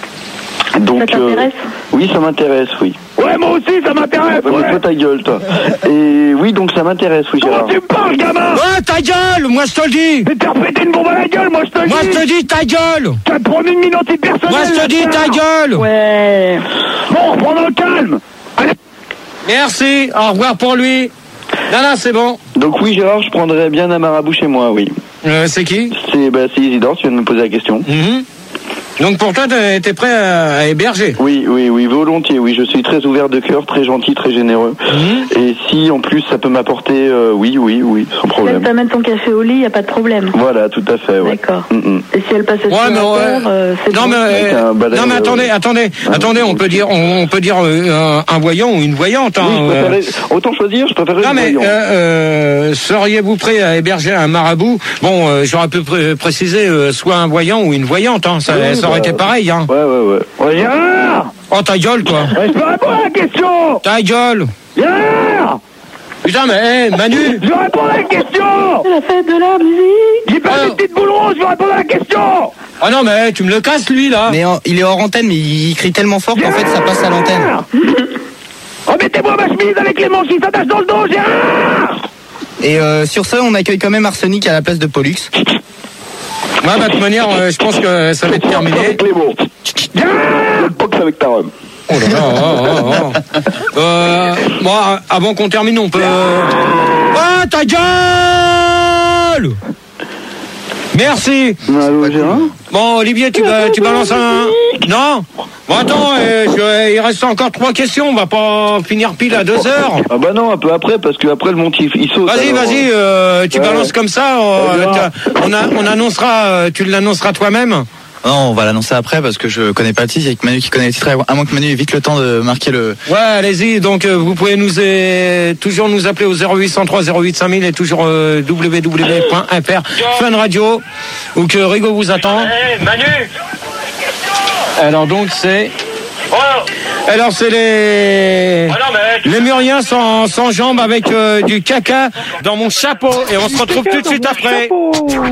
Donc, Ça t'intéresse? oui, ça m'intéresse, oui. Ouais, moi aussi, ça m'intéresse. Ouais, mais Ouais. toi ta gueule, toi. Et oui, donc ça m'intéresse, oui, Gérard. Comment tu me parles, gamin? Ouais, ta gueule! Moi, je te le dis! Mais t'as repété une bombe à la gueule, moi je te le Moi, dis. je te dis ta gueule! T'as promis une identité personnelle. Moi, je te dis ta gueule! Ouais. Bon, reprends le calme. Allez. Merci, au revoir pour lui. Non, non, c'est bon. Donc oui, Gérard, je prendrais bien un marabout chez moi, oui. Euh, c'est qui? C'est bah, c'est Isidore, tu viens de me poser la question. Mhm. Donc pour toi, t'es t'es prêt à, à héberger? Oui, oui, oui, volontiers, oui. Je suis très ouvert de cœur, très gentil, très généreux. Mhm. Et si en plus ça peut m'apporter, euh, oui, oui, oui, sans Si elle problème. t'amène ton café au lit, y a pas de problème. Voilà, tout à fait, ouais. D'accord. Mm, mm. Et si elle passe Ouais, mais ouais. euh, c'est Non, bon. mais, Avec euh, un balai, non, mais euh, attendez, attendez, attendez, on peut dire, on, on peut dire euh, un, un voyant ou une voyante. Hein, Oui, je euh. préférais, autant choisir, je préférais Non une mais voyante. euh, euh, seriez-vous prêt à héberger un marabout? Bon, euh, j'aurais pu pré- préciser euh, soit un voyant ou une voyante. Hein, ça, Oui, ça aurait bah, été pareil. Hein. Ouais, ouais, ouais. Ouais, Gérard. Oh ta gueule, toi. Ouais, je peux répondre à la question. Ta gueule. Gérard. Putain, mais hey, Manu. Je réponds à la question. C'est la fête de la musique. J'ai pas Ah. des petites boules roses, je veux répondre à la question. Oh non, mais hey, tu me le casses lui là. Mais en- il est hors antenne, mais il crie tellement fort qu'en fait ça passe à l'antenne. Remettez-moi ma chemise avec les manches qui s'attachent dans le dos, Gérard. Et euh, sur ce, on accueille quand même Arsenic à la place de Pollux. Ouais, bah, de toute manière, euh, je pense que ça va être terminé. Avec les mots. Le box avec ta rhum. Oh là là, oh, oh, oh. Euh, bon, avant qu'on termine, on peut... Oh, ta gueule! Merci. Bon, Olivier, tu, tu balances un... Non? Bon, attends, euh, je, il reste encore trois questions, on va pas finir pile à deux heures. Ah bah non, un peu après, parce que après le montif, il saute. Vas-y, alors, vas-y, euh, tu ouais. balances comme ça, euh, on, a, on annoncera, euh, tu l'annonceras toi-même. Non, on va l'annoncer après parce que je connais pas le titre, il y a que Manu qui connaît le titre, à moins que Manu ait vite le temps de marquer le... Ouais, allez-y, donc euh, vous pouvez nous euh, toujours nous appeler au zéro huit cent trois zéro huit cinq mille et toujours euh, w w w point f r Fun Radio, où que Rigo vous attend. Hey, Manu. Alors donc c'est... Oh. Alors c'est les... Ah non, mais... les Muriens sans, sans jambes avec euh, du caca dans mon chapeau et on se retrouve tout de suite après. Chapeau.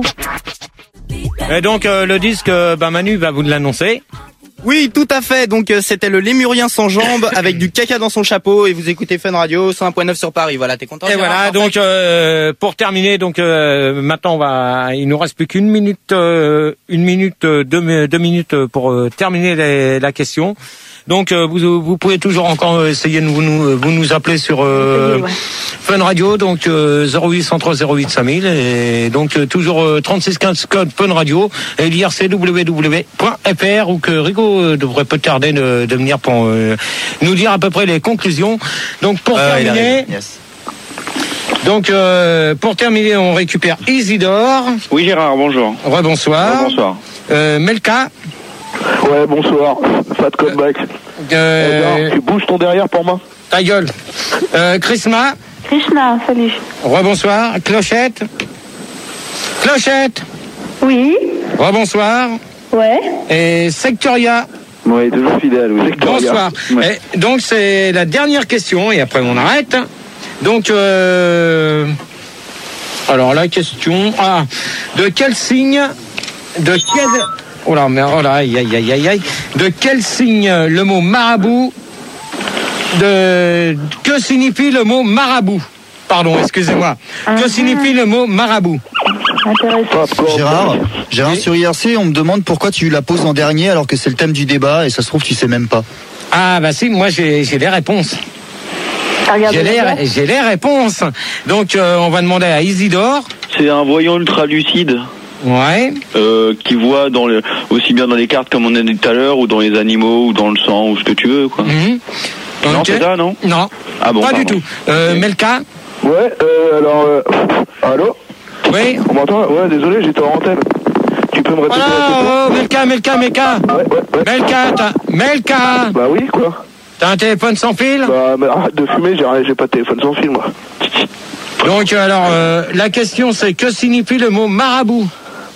Et donc euh, le disque, euh, bah Manu va vous l'annoncer. Oui, tout à fait. Donc euh, c'était le Lémurien sans jambes avec du caca dans son chapeau et vous écoutez Fun Radio cent un point neuf sur Paris. Voilà, t'es content? Et voilà. Donc euh, pour terminer, donc euh, maintenant on va, il nous reste plus qu'une minute, euh, une minute, euh, deux, deux minutes pour euh, terminer les, la question. Donc euh, vous, vous pouvez toujours encore essayer de vous nous, vous nous appeler sur euh, ouais. Fun Radio, donc euh, zéro huit cent trois zéro huit cinq mille et donc euh, toujours euh, trente-six quinze code Fun Radio et l'I R C w w w point f r où que Rigo euh, devrait pas tarder de, de venir pour euh, nous dire à peu près les conclusions. Donc pour euh, terminer. Yes. Donc euh, pour terminer, on récupère Isidore. Oui Gérard, bonjour. Rebonsoir. Ouais, bonsoir. Euh, Melka. Ouais, bonsoir. Fat comeback. Euh... Tu bouges ton derrière pour moi? Ta gueule. Euh, Krishna. Krishna, salut. Rebonsoir. Clochette. Clochette. Oui. Rebonsoir. Ouais. Et Sectoria. Oui, toujours fidèle, oui. Bonsoir. Ouais. Et donc c'est la dernière question et après on arrête. Donc euh... alors la question, ah, de quel signe, de quel, oh là, mais oh là, aïe aïe aïe aïe aïe, de quel signe le mot marabout, de que signifie le mot marabout? Pardon, excusez-moi. Que signifie le mot marabout? Gérard, Gérard sur I R C, on me demande pourquoi tu la poses en dernier alors que c'est le thème du débat et ça se trouve tu sais même pas. Ah bah si, moi j'ai, j'ai les réponses. J'ai les, j'ai les réponses. Donc euh, on va demander à Isidore. C'est un voyant ultra lucide. Ouais. Euh, qui voit dans le, aussi bien dans les cartes comme on a dit tout à l'heure, ou dans les animaux, ou dans le sang, ou ce que tu veux, quoi. Mmh. Non, okay. C'est ça, non? Non. Ah bon, pas pardon. du tout. Euh, okay. Melka. Ouais, euh, alors, euh, allô? Oui. On m'entend? Ouais, désolé, j'étais en antenne. Tu peux me répéter voilà, la question? Oh, Melka, Melka, Melka. Ouais, ouais, ouais. Melka, t'as... Melka. Bah oui, quoi? T'as un téléphone sans fil? Bah, mais arrête de fumer, j'ai, j'ai pas de téléphone sans fil, moi. Donc, alors, euh, la question, c'est que signifie le mot marabout?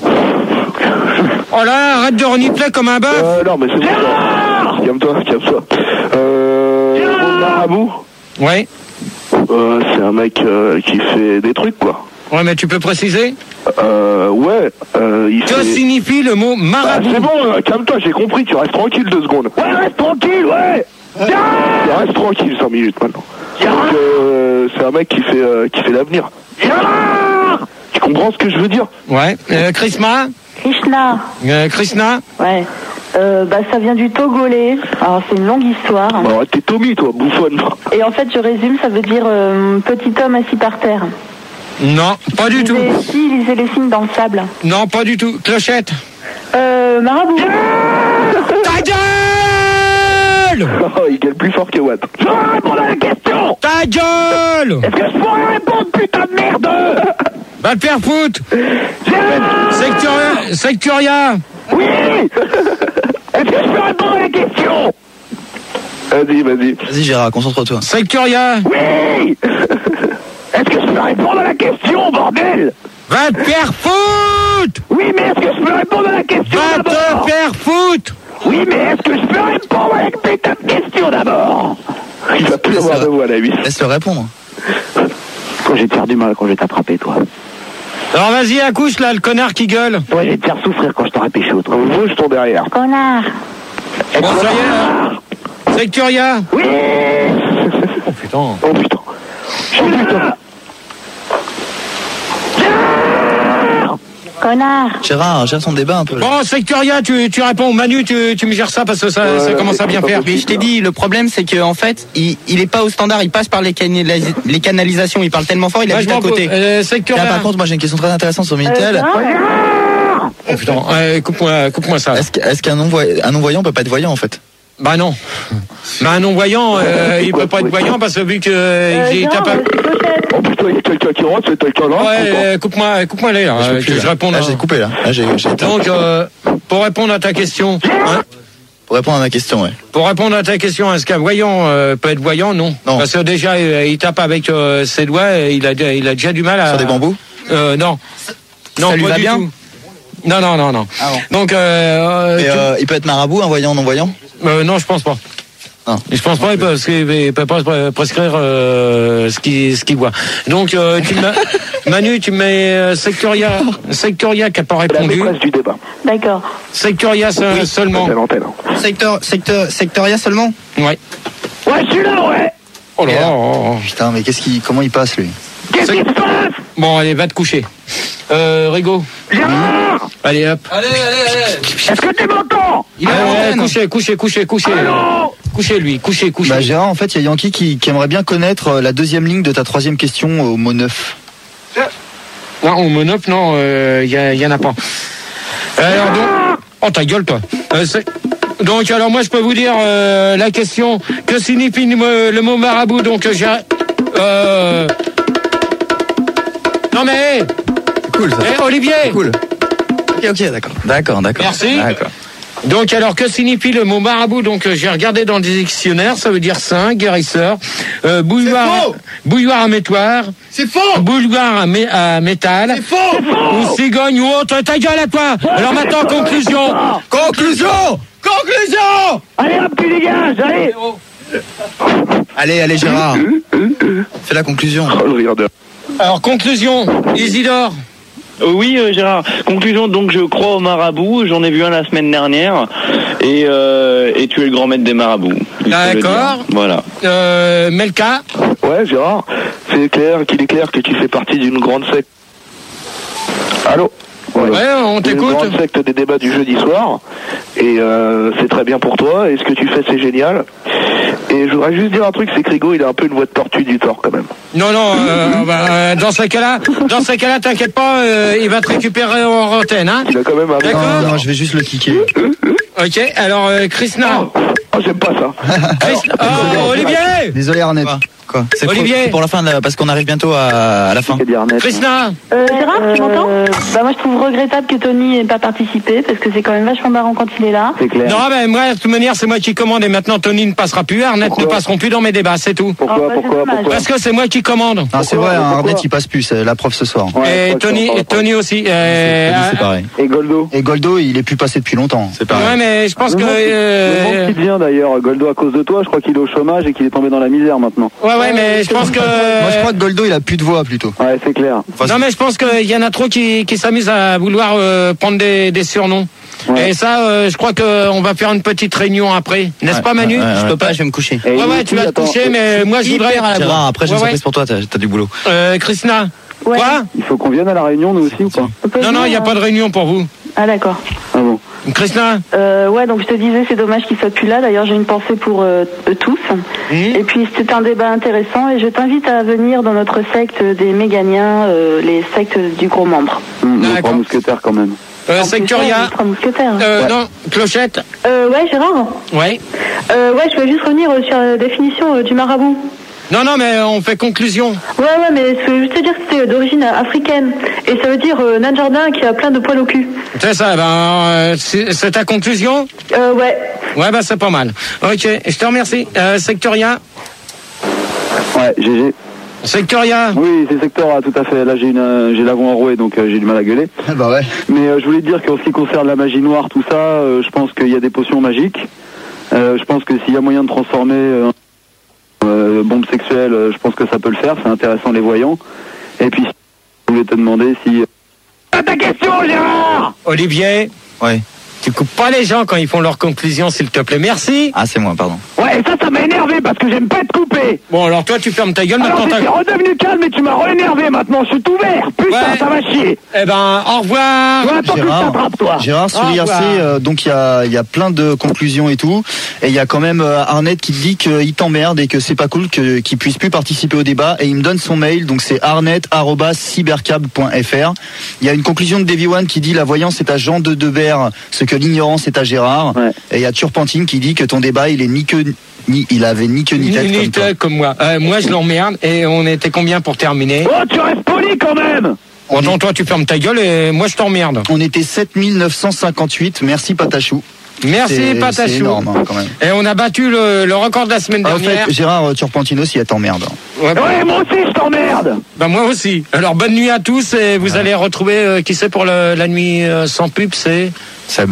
Oh là, arrête de renifler comme un bœuf. Euh, non, mais c'est bon. Calme-toi, calme-toi. Euh, le mot marabout? Ouais. Euh, c'est un mec euh, qui fait des trucs, quoi. Ouais, mais tu peux préciser? Euh, ouais. Euh, il que fait... signifie le mot marabout? Bah, c'est bon, euh, calme-toi, j'ai compris, tu restes tranquille deux secondes. Ouais, reste tranquille, ouais. Tu restes tranquille cinq minutes maintenant. Donc, euh, c'est un mec qui fait, euh, qui fait l'avenir. Tu comprends ce que je veux dire? Ouais. Euh, Krishna? Krishna. Euh, Krishna? Ouais. Euh, bah, ça vient du togolais. Alors, c'est une longue histoire. Bah, ouais, t'es Tommy, toi, bouffonne. Et en fait, je résume, ça veut dire euh, petit homme assis par terre. Non, pas du lisez, tout. Si, lisez les signes dans le sable. Non, pas du tout. Clochette? Euh, marabout. Ta gueule! Oh, il gueule plus fort que Watt. Je vais répondre à la question! Ta gueule! Est-ce que je pourrais répondre, putain de merde? Va te faire foutre! Sectoria! Sectoria! Oui! Est-ce que je peux répondre à la question? Vas-y, vas-y. Vas-y Gérard, concentre-toi. Sectoria! Oui! Est-ce que je peux répondre à la question, bordel? Va te faire foutre! Oui, mais est-ce que je peux répondre à la question Va d'abord? te faire foutre! Oui, mais est-ce que je peux répondre à la putain de question d'abord? Il va plus avoir de voix, la vie. Laisse-le répondre. Quand j'ai te faire du mal, quand je vais t'attraper, toi. Alors vas-y, accouche là, le connard qui gueule. Ouais, je vais te faire souffrir quand je t'aurai pécho, toi. Bouge ton derrière. Connard. Bon, ça y est, Sectoria. Oui. Oh putain. Oh putain. Oh putain. Connard. Gérard, gère son débat un peu. Bon, Sectoria, tu, tu réponds. Manu, tu, tu me gères ça parce que ça, ouais, ça commence à bien faire. Mais je t'ai dit, le problème, c'est qu'en fait, il, il est pas au standard, il passe par les, canalis- les canalisations, il parle tellement fort, il Ouais, habite je à m'en côté. Euh, Sectoria. Là, par contre, moi j'ai une question très intéressante sur Minitel. Oh putain, euh, coupe-moi, coupe-moi ça. Est-ce, qu'- est-ce qu'un non-voyant, un non-voyant peut pas être voyant en fait? Bah non. Bah un non-voyant, euh, il peut pas être voyant parce que vu que euh, il tape. Oh putain, il y a quelqu'un qui rentre, c'est quelqu'un là. Ouais, euh, coupe-moi, coupe-moi les là, Je peux euh, plus, que là. je réponde. Là, à- j'ai coupé là. Là, j'ai, j'ai éteint. Donc, euh, pour répondre à ta question, hein, Pour répondre à ma question, ouais. pour répondre à ta question, est-ce qu'un voyant euh, peut être voyant? Non. Non. Parce que déjà, euh, il tape avec euh, ses doigts, et il a, il a déjà du mal à. Sur des bambous? Euh, non. Non, Ça lui pas va du bien tout. Non, non, non, non. Ah bon. Donc, euh, Et tu- euh, il peut être marabout, un voyant, non-voyant? euh, non, je pense pas. Non. Je pense pas, parce qu'il ne peut pas pres- prescrire euh, ce qu'il ce qu'il voit. Donc, euh, tu me- Manu, tu mets euh, Sectoria, Sectoria qui n'a pas La répondu. maîtresse du débat. D'accord. Sectoria se- seulement. C'est l'antenne. Secteur, secteur, sectoria seulement? Ouais. Ouais, je suis là, ouais. Oh là là. oh, oh. Putain, mais qu'est-ce qu'il, comment il passe lui? Qu'est-ce qui se passe? Bon, allez, va te coucher. Euh, Rigo. Gérard! Allez, hop. Allez, allez, allez. Est-ce que tu m'entends? Il est à Ouais, l'antenne. couchez, couchez, couchez, couchez. Allô? Couchez lui, couchez, couchez. Bah Gérard, en fait, il y a Yankee qui, qui aimerait bien connaître euh, la deuxième ligne de ta troisième question au mot neuf. Non, au monop, non, il euh, y, y en a pas. Alors donc, oh ta gueule toi. Euh, c'est- donc alors moi je peux vous dire euh, la question, que signifie le, mot- le mot marabout? Donc euh, j'ai, euh, non mais, C'est cool ça. eh, Olivier. C'est cool. Ok, ok, d'accord. D'accord, d'accord. Merci. D'accord. Donc alors que signifie le mot marabout? Donc euh, j'ai regardé dans le dictionnaire, ça veut dire saint, guérisseur, euh, bouilloire, bouilloire à métoire, C'est faux! bouilloire à, mé- à métal, C'est faux! ou cigogne ou autre. Ta gueule à toi. Alors maintenant conclusion. Conclusion! Conclusion! Allez hop, tu dégages, allez! Allez, allez, Gérard. Fais la conclusion. Oh, le rire de... Alors conclusion, Isidore. Euh, oui, euh, Gérard. Conclusion, donc je crois au marabout. J'en ai vu un la semaine dernière. Et, euh, et tu es le grand maître des marabouts. il faut le dire. D'accord. Voilà. Euh, Melka. Ouais, Gérard, c'est clair qu'il est clair que tu fais partie d'une grande secte. Allô? Ouais, on Une t'écoute. grande secte des débats du jeudi soir. Et euh, c'est très bien pour toi. Et ce que tu fais, c'est génial. Et je voudrais juste dire un truc, c'est que Rigo, il a un peu une voix de tortue du tort quand même. Non, non, euh, bah, euh, dans ce cas-là, dans ce cas-là, t'inquiète pas, euh, il va te récupérer en antenne, hein. Il a quand même un... D'accord. Non, non, je vais juste le kicker. Ok, alors euh, Krishna. Oh, j'aime pas ça. Krishna- Oh, Olivier. Désolé Arnett. Quoi? Quoi? C'est pour, Olivier. c'est pour la fin, de la- parce qu'on arrive bientôt à, à la fin. C'est bien net. Krishna. Euh, Gérard, tu m'entends? Bah moi je trouve regrettable que Tony n'ait pas participé parce que c'est quand même vachement marrant quand il est là. C'est clair. Non, ben moi, de toute manière, c'est moi qui commande et maintenant Tony ne passera plus, Arnett ne passeront plus dans mes débats, c'est tout. Pourquoi, Oh, bah, c'est pourquoi, dommage. pourquoi? Parce que c'est moi qui commande. Ah, c'est Pourquoi vrai, hein, Pourquoi Arnett il passe plus, c'est la prof ce soir. Ouais, Et je crois que Tony, c'est et Tony aussi. euh, Tony, c'est pareil. Et Goldo. Et Goldo, il est plus passé depuis longtemps. C'est pareil. Ouais, mais je pense Le que. monde qui- euh, le monde qui vient d'ailleurs, Goldo, à cause de toi, je crois qu'il est au chômage et qu'il est tombé dans la misère maintenant. Ouais, ouais, mais je pense que. Moi je crois que Goldo il a plus de voix plutôt. Ouais, c'est clair. Non, mais je pense qu'il y en a trop qui, qui s'amusent à vouloir euh, prendre des, des surnoms. Ouais. Et ça, euh, je crois qu'on va faire une petite réunion après. N'est-ce Ouais, pas, Manu? ouais, ouais, Je peux pas, je vais me coucher. Et Ouais, ouais, tu vas te attends, coucher, mais moi, je voudrais. Gérard, après j'ai Ouais, une ouais. surprise pour toi, t'as, t'as du boulot. Euh, Krishna. Ouais. Quoi? Il faut qu'on vienne à la réunion, nous aussi, ou pas? On peut Non, non, il n'y a venir, pas de réunion pour vous. Ah d'accord. Ah bon. Krishna. Euh, ouais, donc je te disais, c'est dommage qu'il soit plus là. D'ailleurs, j'ai une pensée pour euh, eux tous. Et puis, c'est un débat intéressant et je t'invite à venir dans notre secte des Méganiens, euh, les sectes du gros membre. Hum, les D'accord. trois mousquetaires quand même. Euh, En plus, ouais, Sectoria. les trois mousquetaires. Euh, Ouais. non, Clochette. Euh, ouais, Gérard. Ouais. Euh, ouais, je voulais juste revenir euh, sur la définition euh, du marabout. Non, non, mais on fait conclusion. Ouais, ouais, mais je veux juste te dire que c'était d'origine africaine. Et ça veut dire euh, nain de jardin qui a plein de poils au cul. C'est ça, ben, euh, c'est c'est ta conclusion? Euh, ouais. Ouais, bah, c'est pas mal. Ok, je te remercie. Euh, Sectoria. Ouais, G G. Sectoria. Oui, c'est Sectora, tout à fait. Là, j'ai une, euh, j'ai la voix enrouée, donc euh, j'ai du mal à gueuler. Bah ouais. Mais euh, je voulais te dire qu'en ce qui concerne la magie noire, tout ça, euh, je pense qu'il y a des potions magiques. Euh, je pense que s'il y a moyen de transformer euh, euh, bombe sexuelle, euh, je pense que ça peut le faire. C'est intéressant les voyants. Et puis, je voulais te demander si... Ta question, Gérard! Olivier. Ouais. Tu coupes pas les gens quand ils font leur conclusion, s'il te plaît. Merci. Ah, c'est moi, pardon. Ouais, et ça, ça m'a énervé parce que j'aime pas être coupé. Bon, alors toi, tu fermes ta gueule alors, maintenant. Alors, j'étais redevenu calme, mais tu m'as re-énervé maintenant. Je suis tout vert. Putain, ouais. Ça va chier. Eh ben, au revoir. Ouais, attends, Gérard, que toi. Gérard, sur I R C, euh, donc il y a, y a plein de conclusions et tout. Et il y a quand même euh, Arnett qui te dit qu'il t'emmerde et que c'est pas cool que, qu'il puisse plus participer au débat. Et il me donne son mail, donc c'est arnett arobase cybercable point f r. Il y a une conclusion de Davy One qui dit la voyance est à Jean de Debert, ce que l'ignorance est à Gérard. Ouais. Et il y a Turpentine qui dit que ton débat, il est ni que ni, il avait ni queue ni tête, ni comme, tête comme moi. Euh, moi, je l'emmerde. Et on était combien pour terminer? Oh, tu restes poli quand même. Bon, donc toi, tu fermes ta gueule et moi, je t'emmerde. On était sept mille neuf cent cinquante-huit. Merci Patachou. Merci c'est, Patachou. C'est énorme, hein, quand même. Et on a battu le, le record de la semaine ah, dernière. En fait, Gérard Turpentine aussi, elle t'emmerde. Ouais, bah, ouais, moi aussi, je t'emmerde. Bah moi aussi. Alors bonne nuit à tous et vous ouais. allez retrouver euh, qui c'est pour le, la nuit euh, sans pub, c'est Seb.